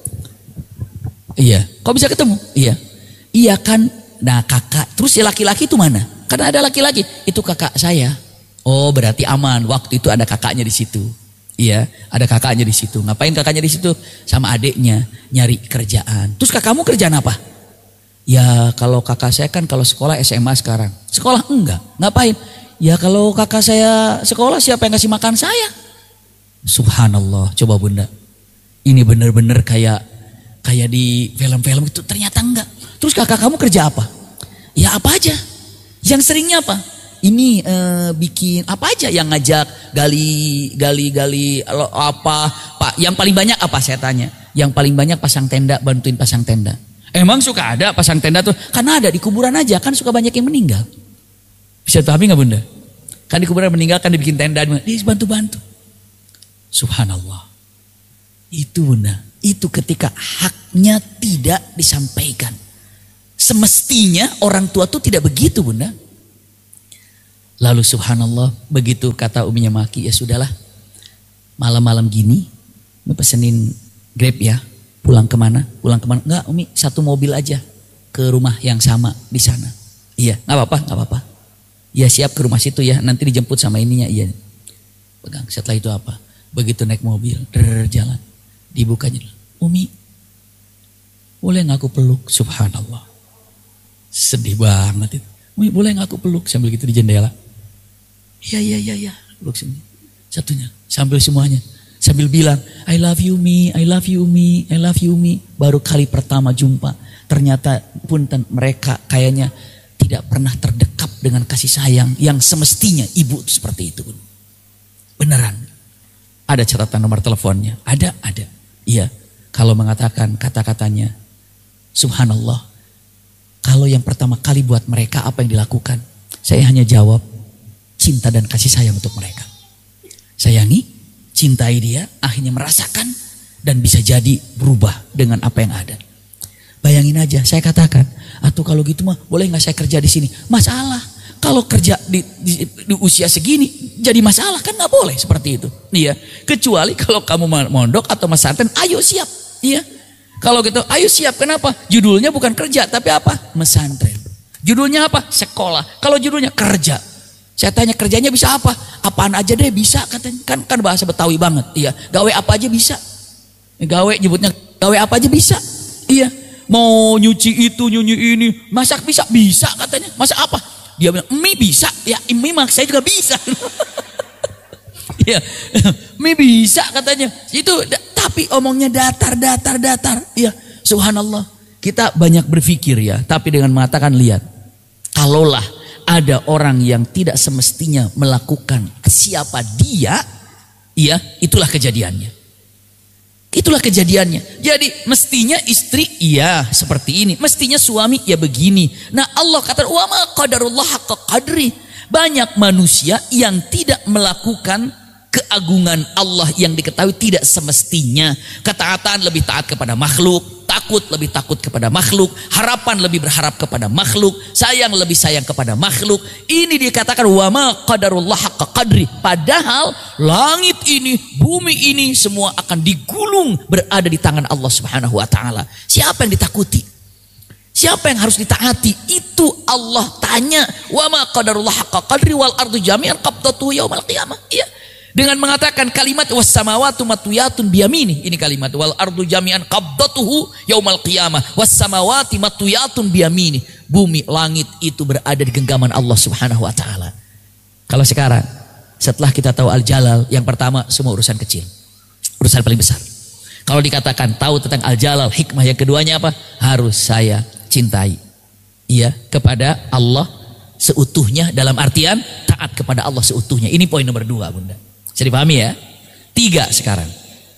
Iya. Kok bisa ketemu? Iya. Iya kan. Nah kakak. Terus si laki-laki itu mana? Karena ada laki-laki. Itu kakak saya. Oh berarti aman. Waktu itu ada kakaknya di situ. Iya. Ada kakaknya di situ. Ngapain kakaknya di situ? Sama adiknya nyari kerjaan. Terus kakakmu kerjaan apa? Ya kalau kakak saya kan kalau sekolah S M A sekarang. Sekolah enggak. Ngapain? Ya kalau kakak saya sekolah siapa yang kasih makan saya? Subhanallah. Coba Bunda. Ini benar-benar kayak kayak di film-film itu. Ternyata enggak. Terus kakak kamu kerja apa? Ya apa aja. Yang seringnya apa? Ini eh, bikin apa aja yang ngajak gali gali gali apa Pak. Yang paling banyak apa saya tanya? Yang paling banyak pasang tenda, bantuin pasang tenda. Emang suka ada pasang tenda tuh? Karena ada di kuburan aja kan suka banyak yang meninggal. Bisa pahami nggak Bunda? Kan di kuburan meninggal kan dibikin tenda, dia bantu-bantu. Subhanallah. Itu Bunda, itu ketika haknya tidak disampaikan. Semestinya orang tua tuh tidak begitu Bunda. Lalu subhanallah, begitu kata Uminya Maki, ya sudahlah. Malam-malam gini, pesenin Grab ya. Pulang kemana? Pulang kemana? Enggak Umi, satu mobil aja ke rumah yang sama di sana. Iya, nggak apa-apa, nggak apa-apa. Iya siap ke rumah situ ya, nanti dijemput sama ininya. Iya. Pegang. Setelah itu apa? Begitu naik mobil, der jalan, dibukanya. Umi, boleh nggak aku peluk? Subhanallah. Sedih banget itu. Umi, boleh nggak aku peluk? Sambil gitu di jendela. Iya, iya, iya, iya. Peluk sini. Satunya, sambil semuanya. Sambil bilang, I love you Mi, I love you Mi, I love you Mi. Baru kali pertama jumpa. Ternyata punten mereka kayaknya tidak pernah terdekap dengan kasih sayang. Yang semestinya ibu itu seperti itu. Beneran. Ada catatan nomor teleponnya. Ada, ada. Iya. Kalau mengatakan kata-katanya. Subhanallah. Kalau yang pertama kali buat mereka apa yang dilakukan? Saya hanya jawab. Cinta dan kasih sayang untuk mereka. Sayangi. Cintai dia, akhirnya merasakan dan bisa jadi berubah dengan apa yang ada. Bayangin aja, saya katakan, atau kalau gitu mah boleh nggak saya kerja di sini? Masalah, Kalau kerja di, di, di usia segini jadi masalah kan nggak boleh seperti itu. Iya. Kecuali kalau kamu mondok atau mesantren, ayo siap. Iya. Kalau gitu, ayo siap. Kenapa? Judulnya bukan kerja tapi apa? Mesantren. Judulnya apa? Sekolah. Kalau judulnya kerja, saya tanya kerjanya bisa apa? Apaan aja deh bisa katanya. Kan kan bahasa Betawi banget. Iya. Gawe apa aja bisa. Gawe nyebutnya gawe apa aja bisa. Iya. Mau nyuci itu, nyunyi ini, masak bisa, bisa katanya. Masak apa? Dia bilang, mie bisa. Ya mie mak saya juga bisa. Iya, mie bisa katanya. Itu tapi omongnya datar, datar, datar. Iya, subhanallah. Kita banyak berpikir ya, tapi dengan mengatakan lihat, kalaulah ada orang yang tidak semestinya melakukan siapa dia, iya, itulah kejadiannya. Itulah kejadiannya. Jadi mestinya istri iya seperti ini, mestinya suami ya begini. Nah Allah kata wa ma qadarullah haqqa qadri. Banyak manusia yang tidak melakukan keagungan Allah yang diketahui tidak semestinya. Ketaatan lebih taat kepada makhluk, takut lebih takut kepada makhluk, harapan lebih berharap kepada makhluk, sayang lebih sayang kepada makhluk. Ini dikatakan wa ma qadarullah haqqa qadri. Padahal langit ini, bumi ini semua akan digulung berada di tangan Allah Subhanahu wa taala. Siapa yang ditakuti? Siapa yang harus ditaati? Itu Allah tanya. Wa ma qadarullah haqqa qadri wal ardu jami'an qabdatuhu yaumal qiyamah. Iya. Dengan mengatakan kalimat was samawati matwiyatun biyamini. Ini kalimat wal ardu jami'an qabdatuhu yaumal qiyamah was samawati matwiyatun biyamini. Bumi langit itu berada di genggaman Allah Subhanahu wa taala. Kalau sekarang setelah kita tahu Al-Jalal, yang pertama semua urusan kecil. Urusan paling besar. Kalau dikatakan tahu tentang Al-Jalal, hikmah yang keduanya apa? Harus saya cintai. Iya, kepada Allah seutuhnya, dalam artian taat kepada Allah seutuhnya. Ini poin nomor dua, Bunda. Bisa dipahami ya? Tiga sekarang.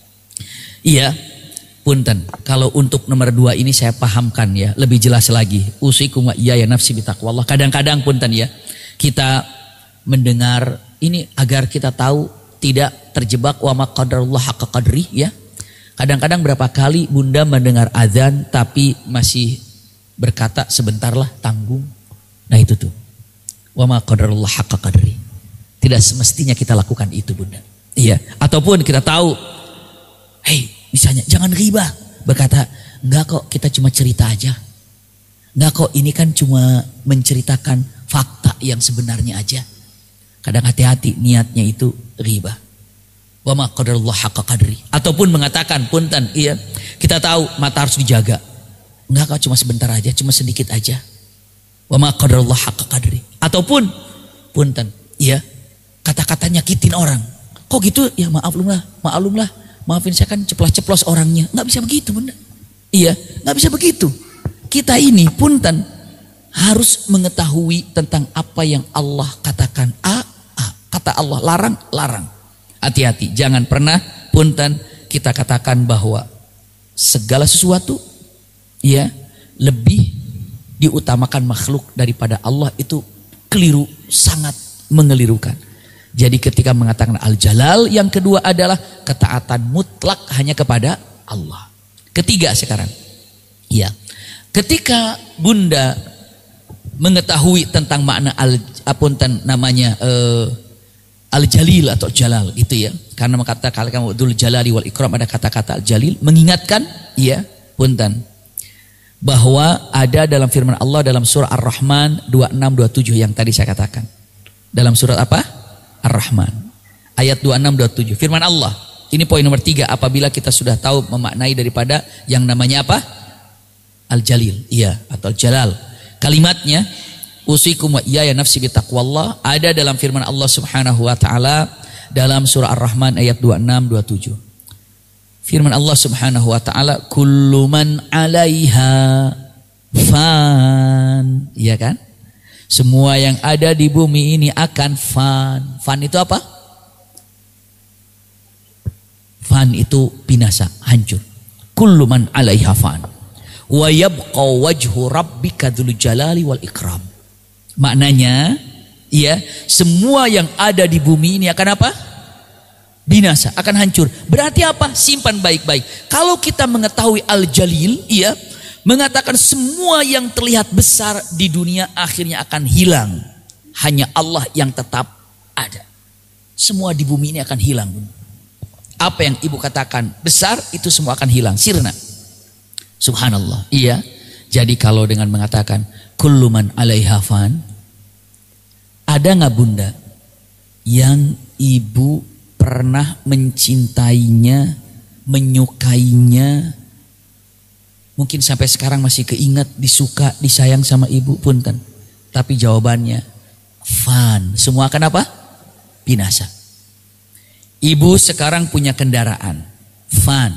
Iya, punten. Kalau untuk nomor dua ini saya pahamkan ya, lebih jelas lagi. Usikum wa iyaya nafsi bitaqwallah. Kadang-kadang punten ya, kita mendengar ini agar kita tahu tidak terjebak wa ma qadarullah haqqa qadri ya. Kadang-kadang berapa kali Bunda mendengar azan tapi masih berkata sebentarlah, tanggung. Nah itu tuh. Wa ma qadarullah haqqa qadri. Tidak semestinya kita lakukan itu, Bunda. Iya. Ataupun kita tahu, hei, misalnya jangan riba. Berkata, enggak kok, kita cuma cerita aja. Enggak kok, ini kan cuma menceritakan fakta yang sebenarnya aja. Kadang hati-hati niatnya itu riba. Wa ma qadarullah haqqa qadri. Ataupun mengatakan, punten, iya, kita tahu mata harus dijaga. Enggak kok, cuma sebentar aja, cuma sedikit aja. Wa ma qadarullah haqqa qadri. Ataupun, punten, iya, kata-kata nyakitin orang. Kok gitu? Ya maaflum lah, maklum lah. Maafin saya kan ceplos-ceplos orangnya. Nggak bisa begitu, Bunda. Iya, nggak bisa begitu. Kita ini punten harus mengetahui tentang apa yang Allah katakan. A, A. Kata Allah larang, larang. Hati-hati, jangan pernah punten kita katakan bahwa segala sesuatu ya lebih diutamakan makhluk daripada Allah. Itu keliru, sangat mengelirukan. Jadi ketika mengatakan Al-Jalal, yang kedua adalah ketaatan mutlak hanya kepada Allah. Ketiga sekarang, ya, ketika Bunda mengetahui tentang makna al apunten namanya uh, Al-Jalil atau Jalal gitu ya, karena mengatakan kamu Dzul Jalali wal Ikram, ada kata-kata Al-Jalil mengingatkan, ya, punten, bahwa ada dalam firman Allah dalam surah Ar-Rahman dua puluh enam dua puluh tujuh yang tadi saya katakan. Dalam surat apa? Ar-Rahman ayat dua puluh enam dua puluh tujuh, firman Allah. Ini poin nomor tiga, apabila kita sudah tahu memaknai daripada yang namanya apa? Al-Jalil, iya, atau Jalal. Kalimatnya usikum wa iyaya nafsi bitaqwallah, ada dalam firman Allah Subhanahu wa taala dalam surah Ar-Rahman ayat dua puluh enam dua puluh tujuh. Firman Allah Subhanahu wa taala, kullu man 'alaiha fan, iya kan? Semua yang ada di bumi ini akan fan. Fan itu apa? Fan itu binasa, hancur. Kullu man 'alaiha fan. Wa yabqa wajhu rabbika dzul jalali wal ikram. Maknanya, ya, semua yang ada di bumi ini akan apa? Binasa, akan hancur. Berarti apa? Simpan baik-baik. Kalau kita mengetahui Al-Jalil, iya, mengatakan semua yang terlihat besar di dunia akhirnya akan hilang. Hanya Allah yang tetap ada. Semua di bumi ini akan hilang, Bunda. Apa yang ibu katakan besar, itu semua akan hilang, sirna. Subhanallah. Iya. Jadi kalau dengan mengatakan kullu man 'alaiha fan, ada nggak Bunda yang ibu pernah mencintainya, menyukainya, mungkin sampai sekarang masih keingat, disuka, disayang sama ibu pun kan. Tapi jawabannya fan, semua akan apa? Binasa. Ibu sekarang punya kendaraan, fan.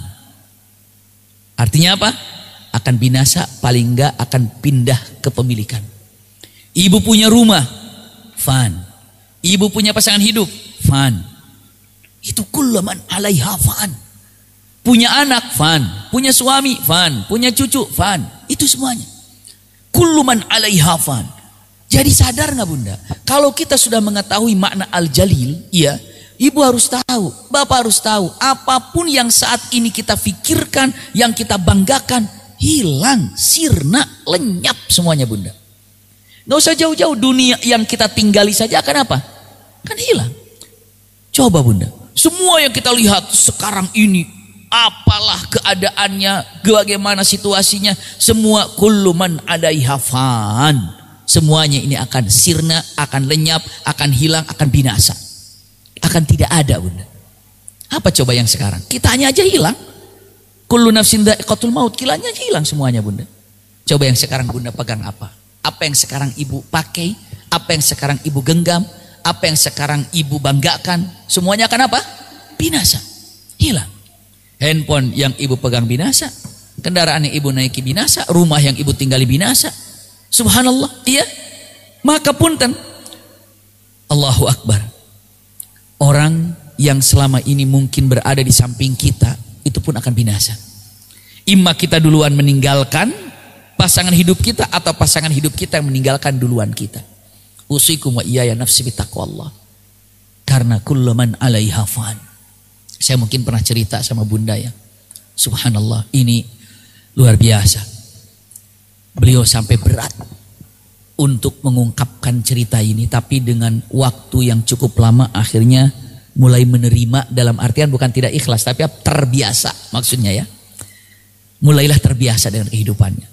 Artinya apa? Akan binasa, paling enggak akan pindah kepemilikan. Ibu punya rumah, fan. Ibu punya pasangan hidup, fan. Itu kullu man 'alaiha fan. Punya anak, fan. Punya suami, fan. Punya cucu, fan. Itu semuanya. Kullu man 'alaiha fan. Jadi sadar nggak Bunda? Kalau kita sudah mengetahui makna al-jalil, iya, ibu harus tahu, bapak harus tahu, apapun yang saat ini kita pikirkan, yang kita banggakan, hilang, sirna, lenyap semuanya Bunda. Nggak usah jauh-jauh, dunia yang kita tinggali saja akan apa? Kan hilang. Coba Bunda, semua yang kita lihat sekarang ini, apalah keadaannya, bagaimana situasinya, semua kullu man 'alaiha fan. Semuanya ini akan sirna, akan lenyap, akan hilang, akan binasa. Akan tidak ada Bunda. Apa coba yang sekarang? Kitanya aja hilang. Kullu nafsin dha'iqatul maut, kilanya hilang semuanya Bunda. Coba yang sekarang Bunda pegang apa? Apa yang sekarang ibu pakai? Apa yang sekarang ibu genggam? Apa yang sekarang ibu banggakan? Semuanya akan apa? Binasa. Hilang. Handphone yang ibu pegang binasa. Kendaraan yang ibu naiki binasa. Rumah yang ibu tinggali binasa. Subhanallah, iya. Maka punten, Allahu Akbar. Orang yang selama ini mungkin berada di samping kita, itu pun akan binasa. Imma kita duluan meninggalkan pasangan hidup kita, atau pasangan hidup kita yang meninggalkan duluan kita. Usikum wa iyaya nafsi bitaqwallah. Karena kullu man 'alaiha fan. Saya mungkin pernah cerita sama Bunda ya. Subhanallah, ini luar biasa. Beliau sampai berat untuk mengungkapkan cerita ini, tapi dengan waktu yang cukup lama akhirnya mulai menerima, dalam artian bukan tidak ikhlas, tapi terbiasa maksudnya ya. Mulailah terbiasa dengan kehidupannya.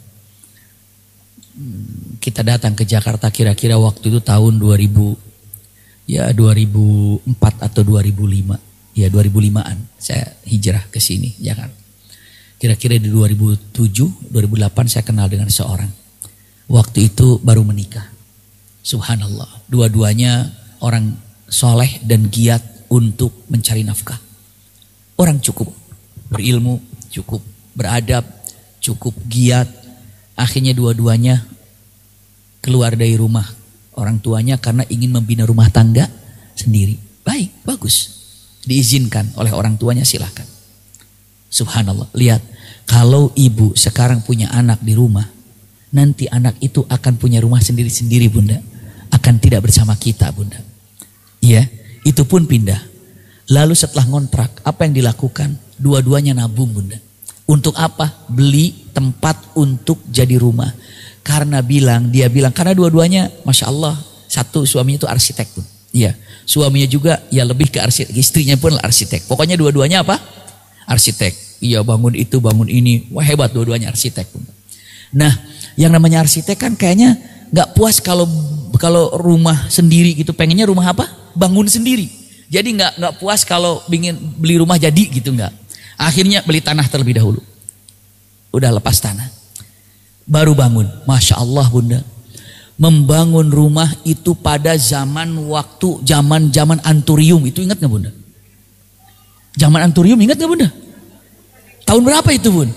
Kita datang ke Jakarta kira-kira waktu itu tahun dua ribu, ya dua ribu empat atau dua ribu lima, ya dua ribu limaan saya hijrah ke sini Jakarta. Kira-kira di dua ribu tujuh, dua ribu delapan saya kenal dengan seorang. Waktu itu baru menikah. Subhanallah. Dua-duanya orang soleh dan giat untuk mencari nafkah. Orang cukup berilmu, cukup beradab, cukup giat. Akhirnya dua-duanya keluar dari rumah orang tuanya karena ingin membina rumah tangga sendiri. Baik, bagus. Diizinkan oleh orang tuanya, silakan. Subhanallah, lihat, kalau ibu sekarang punya anak di rumah, nanti anak itu akan punya rumah sendiri-sendiri Bunda, akan tidak bersama kita Bunda. Iya, itu pun pindah. Lalu setelah ngontrak, apa yang dilakukan? Dua-duanya nabung Bunda. Untuk apa? Beli tempat untuk jadi rumah. Karena bilang, dia bilang, karena dua-duanya, Masya Allah, satu suaminya itu arsitek pun. Iya, suaminya juga ya lebih ke arsitek, istrinya pun arsitek. Pokoknya dua-duanya apa? Arsitek. Iya, bangun itu, bangun ini. Wah, hebat dua-duanya arsitek. Nah, yang namanya arsitek kan kayaknya nggak puas kalau kalau rumah sendiri gitu. Pengennya rumah apa? Bangun sendiri. Jadi nggak nggak puas kalau ingin beli rumah jadi gitu, nggak. Akhirnya beli tanah terlebih dahulu. Udah lepas tanah. Baru bangun. Masya Allah Bunda. Membangun rumah itu pada zaman waktu zaman-zaman anturium. Itu ingat nggak Bunda? Zaman anturium ingat gak Bunda? Tahun berapa itu Bun?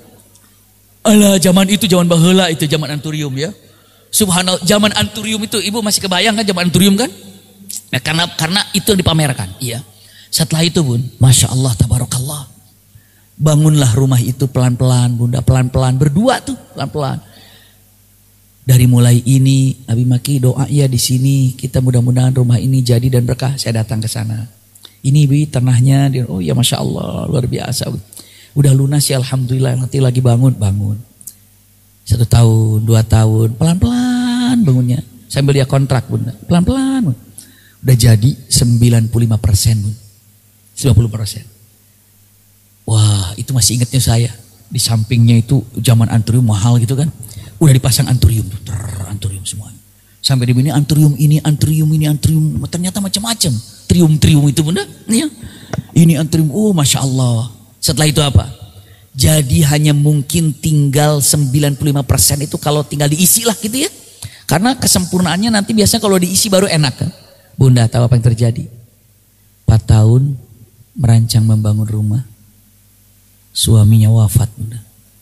Alah, zaman itu zaman baheula itu zaman anturium ya. Subhanallah, zaman anturium itu ibu masih kebayang kan zaman anturium kan? Nah, karena karena itu yang dipamerkan. Iya. Setelah itu Bun, Masya Allah, tabarakallah. Bangunlah rumah itu pelan-pelan Bunda, pelan-pelan, berdua tuh pelan-pelan. Dari mulai ini, Abi Maki doa ya di sini, kita mudah-mudahan rumah ini jadi dan berkah. Saya datang ke sana. Ini Bi tanahnya, dia, oh ya Masya Allah luar biasa. Udah lunas ya Alhamdulillah, nanti lagi bangun, bangun. Satu tahun, dua tahun, pelan-pelan bangunnya. Sambil dia kontrak bunda. Pelan-pelan. Udah jadi sembilan puluh lima persen bunda. sembilan puluh persen. Wah itu masih ingatnya saya. Di sampingnya itu zaman anturium mahal gitu kan. Udah dipasang anturium. Ter, anturium semuanya. Sampai di sini anturium ini, anturium ini, anturium. Ternyata macam-macam. Trium-trium itu bunda. Ya. Ini anturium. Oh Masya Allah. Setelah itu apa? Jadi hanya mungkin tinggal sembilan puluh lima persen itu kalau tinggal diisi lah gitu ya. Karena kesempurnaannya nanti biasanya kalau diisi baru enak kan. Bunda tahu apa yang terjadi? empat tahun merancang membangun rumah. Suaminya wafat bunda.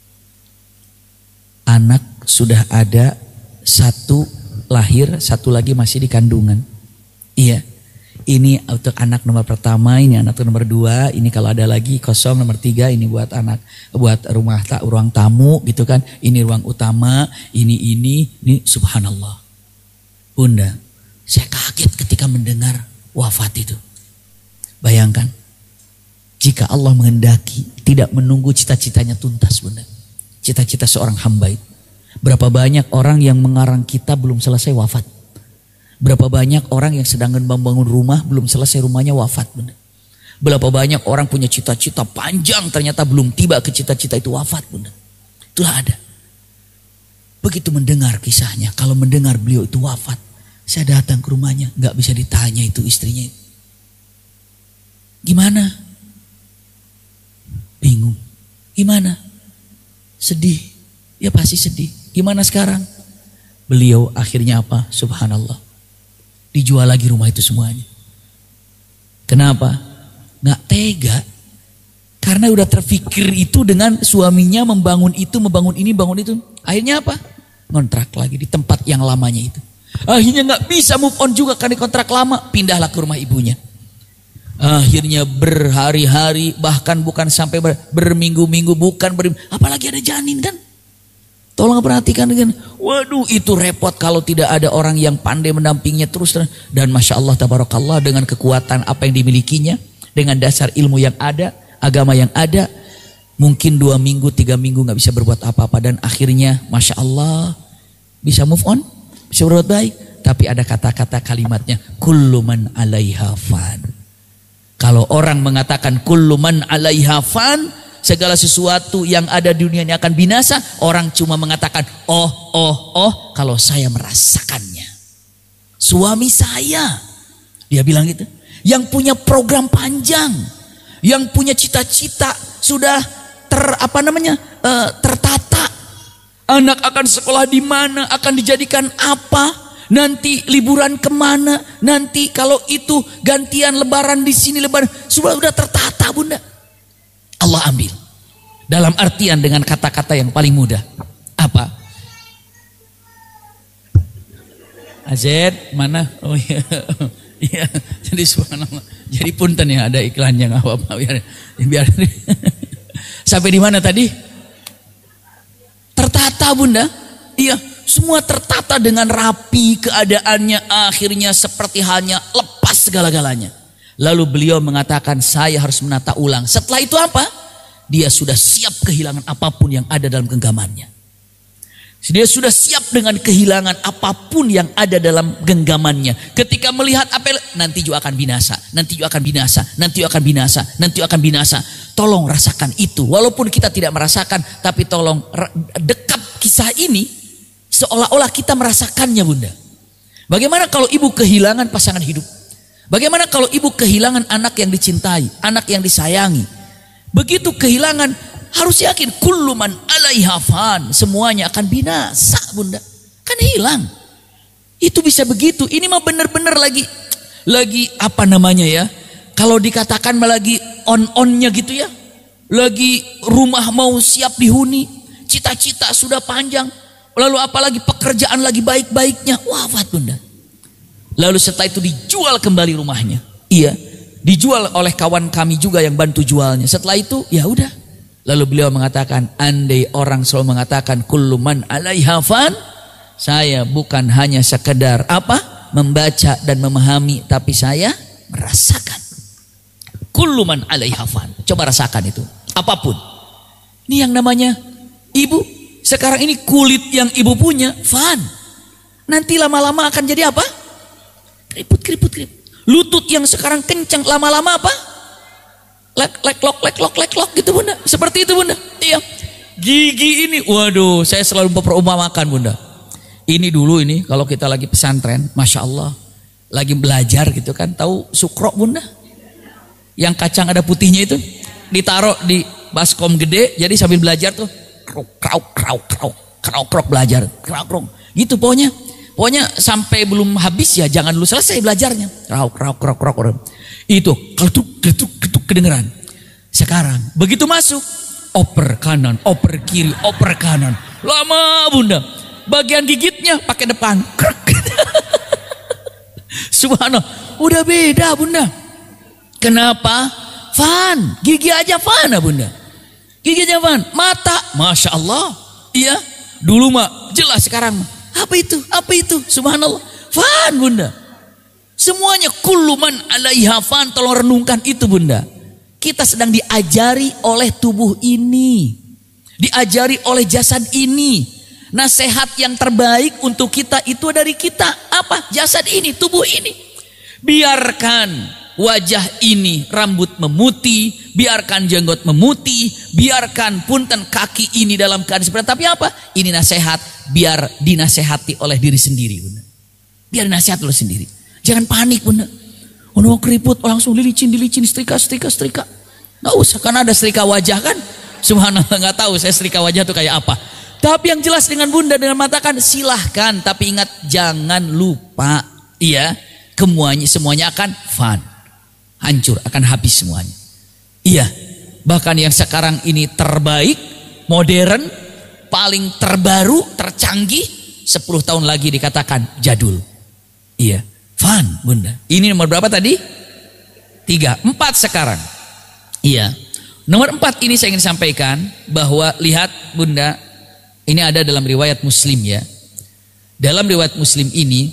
Anak sudah ada satu lahir, satu lagi masih di kandungan. Iya. Ini untuk anak nomor pertama, ini anak nomor dua, ini kalau ada lagi kosong nomor tiga, ini buat anak, buat rumah tak ruang tamu gitu kan. Ini ruang utama, ini ini, ini subhanallah. Bunda, saya kaget ketika mendengar wafat itu. Bayangkan, jika Allah menghendaki tidak menunggu cita-citanya tuntas bunda. Cita-cita seorang hamba itu. Berapa banyak orang yang mengarang kita belum selesai wafat. Berapa banyak orang yang sedang membangun rumah belum selesai rumahnya wafat bunda. Berapa banyak orang punya cita-cita panjang ternyata belum tiba ke cita-cita itu wafat bunda. Itulah ada. Begitu mendengar kisahnya, kalau mendengar beliau itu wafat, saya datang ke rumahnya, nggak bisa ditanya itu istrinya. Gimana? Bingung. Gimana? Sedih. Ya pasti sedih. Gimana sekarang? Beliau akhirnya apa? Subhanallah. Dijual lagi rumah itu semuanya. Kenapa? Nggak tega. Karena udah terfikir itu dengan suaminya membangun itu, membangun ini, bangun itu. Akhirnya apa? Ngontrak lagi di tempat yang lamanya itu. Akhirnya nggak bisa move on juga karena kontrak lama. Pindahlah ke rumah ibunya. Akhirnya berhari-hari, bahkan bukan sampai ber, berminggu-minggu, bukan ber, apalagi ada janin kan. Tolong perhatikan dengan, waduh itu repot kalau tidak ada orang yang pandai mendampinginya terus. Dan Masya Allah tabarakallah dengan kekuatan apa yang dimilikinya, dengan dasar ilmu yang ada, agama yang ada, mungkin dua minggu, tiga minggu gak bisa berbuat apa-apa. Dan akhirnya Masya Allah bisa move on, bisa berbuat baik. Tapi ada kata-kata kalimatnya, kullu man alaiha fan. Kalau orang mengatakan kullu man alaiha fan, segala sesuatu yang ada di dunia ini akan binasa. Orang cuma mengatakan oh, oh, oh kalau saya merasakannya. Suami saya, dia bilang gitu, yang punya program panjang, yang punya cita-cita sudah ter apa namanya uh, tertata. Anak akan sekolah di mana, akan dijadikan apa, nanti liburan kemana, nanti kalau itu gantian lebaran di sini lebaran, sudah sudah tertata bunda. Allah ambil. Dalam artian dengan kata-kata yang paling mudah. Apa? Azed mana? Oh iya. Iya. Jadi subhanallah. Jadi punten ya ada iklannya nggak apa-apa biar biar. Sampai di mana tadi? Tertata bunda. Iya. Semua tertata dengan rapi keadaannya. Akhirnya seperti halnya lepas segala-galanya. Lalu beliau mengatakan saya harus menata ulang. Setelah itu apa? Dia sudah siap kehilangan apapun yang ada dalam genggamannya. Dia sudah siap dengan kehilangan apapun yang ada dalam genggamannya. Ketika melihat apa nanti juga akan binasa, nanti juga akan binasa, nanti juga akan binasa, nanti juga akan binasa. Tolong rasakan itu. Walaupun kita tidak merasakan, tapi tolong dekat kisah ini seolah-olah kita merasakannya bunda. Bagaimana kalau ibu kehilangan pasangan hidup? Bagaimana kalau ibu kehilangan anak yang dicintai, anak yang disayangi? Begitu kehilangan, harus yakin kullu man alaiha fan, semuanya akan binasa bunda. Kan hilang. Itu bisa begitu. Ini mah benar-benar lagi lagi apa namanya ya? Kalau dikatakan lagi on-onnya gitu ya. Lagi rumah mau siap dihuni, cita-cita sudah panjang. Lalu apalagi pekerjaan lagi baik-baiknya, wafat bunda. Lalu setelah itu dijual kembali rumahnya. Iya, dijual oleh kawan kami juga yang bantu jualnya. Setelah itu ya udah. Lalu beliau mengatakan, andai orang selalu mengatakan kullu man alaiha fan, saya bukan hanya sekedar apa? Membaca dan memahami, tapi saya merasakan. Kullu man alaiha fan. Coba rasakan itu. Apapun. Ini yang namanya ibu. Sekarang ini kulit yang ibu punya fan. nanti lama-lama akan jadi apa? Keriput, keriput, keriput. Lutut yang sekarang kencang lama-lama apa? Lek, lek, lok, lek, lok, lek, lok gitu bunda. Seperti itu bunda. Iya. Gigi ini, waduh, saya selalu memperumpamakan bunda. Ini dulu ini kalau kita lagi pesantren, masya Allah, lagi belajar gitu kan, tahu sukro bunda? Yang kacang ada putihnya itu, ditaruh di baskom gede, jadi sambil belajar tuh, krauk, krauk, krauk, krauk, krauk, krauk belajar, krauk, krauk, gitu pokoknya. Pokoknya sampai belum habis ya, jangan dulu selesai belajarnya. Krauk, krauk, krauk, krauk. Itu kletuk, kletuk, kletuk kedengeran. Sekarang begitu masuk, oper kanan, oper kiri, oper kanan. Lama bunda. Bagian gigitnya pakai depan. Subhanallah, udah beda bunda. Kenapa? Fan, gigi aja fan bunda. Gigi aja fan, mata, masya Allah. Iya, dulu mah jelas, sekarang mah. Apa itu? Apa itu? Subhanallah. Fan bunda. Semuanya kulluman alaiha fan. Tolong renungkan itu bunda. Kita sedang diajari oleh tubuh ini. Diajari oleh jasad ini. Nasihat yang terbaik untuk kita itu dari kita. Apa? Jasad ini, tubuh ini. Biarkan wajah ini rambut memutih, biarkan jenggot memutih, biarkan punten kaki ini dalam keadaan seperti itu. Tapi apa? Ini nasihat biar dinasehati oleh diri sendiri bunda. Biar dinasehati oleh sendiri. Jangan panik bunda. Oh no, keriput, oh, langsung dilicin, dilicin, setrika, setrika, setrika. Nggak usah, karena ada setrika wajah kan. Subhanallah, nggak tahu saya setrika wajah itu kayak apa. Tapi yang jelas dengan bunda dengan mengatakan silahkan, tapi ingat jangan lupa, iya, semuanya semuanya akan fun. Hancur, akan habis semuanya. Iya, bahkan yang sekarang ini terbaik, modern, paling terbaru, tercanggih, sepuluh tahun lagi dikatakan jadul. Iya, fun bunda. Ini nomor berapa tadi? Tiga, empat sekarang. Iya, nomor empat ini saya ingin sampaikan bahwa lihat bunda, ini ada dalam riwayat Muslim ya. Dalam riwayat Muslim ini,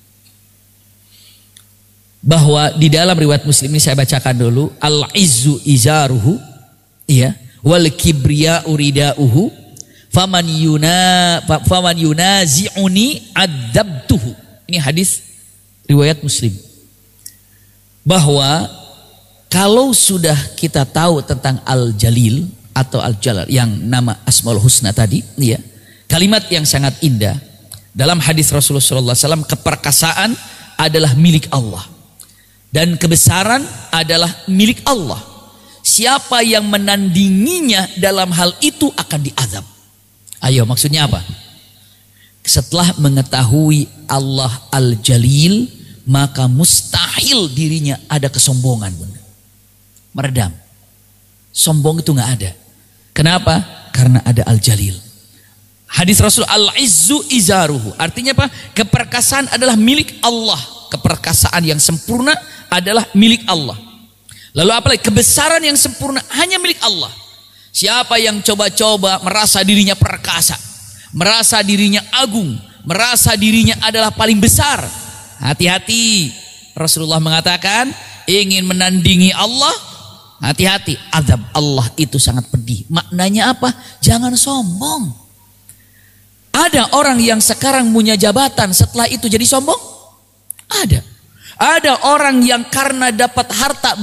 bahwa di dalam riwayat Muslim ini saya bacakan dulu, al-izzu izaruhu, iya, wal kibriya uridauhu, faman yuna faman yunazi'uni adzabtuhu. Ini hadis riwayat Muslim. Bahwa kalau sudah kita tahu tentang al-jalil atau al-jalal yang nama Asmaul Husna tadi, iya, kalimat yang sangat indah. Dalam hadis Rasulullah shallallahu alaihi wasallam, keperkasaan adalah milik Allah. Dan kebesaran adalah milik Allah. Siapa yang menandinginya dalam hal itu akan diazab. Ayo, maksudnya apa? Setelah mengetahui Allah Al-Jalil, maka mustahil dirinya ada kesombongan bunda. Meredam. Sombong itu nggak ada. Kenapa? Karena ada Al-Jalil. Hadis Rasul, al-izzu izaruhu. Artinya apa? Keperkasaan adalah milik Allah. Keperkasaan yang sempurna adalah milik Allah. Lalu apalagi? Kebesaran yang sempurna hanya milik Allah. Siapa yang coba-coba merasa dirinya perkasa, merasa dirinya agung, merasa dirinya adalah paling besar, hati-hati. Rasulullah mengatakan, ingin menandingi Allah, hati-hati. Azab Allah itu sangat pedih. Maknanya apa? Jangan sombong. Ada orang yang sekarang punya jabatan, setelah itu jadi sombong? Ada. Ada orang yang karena dapat harta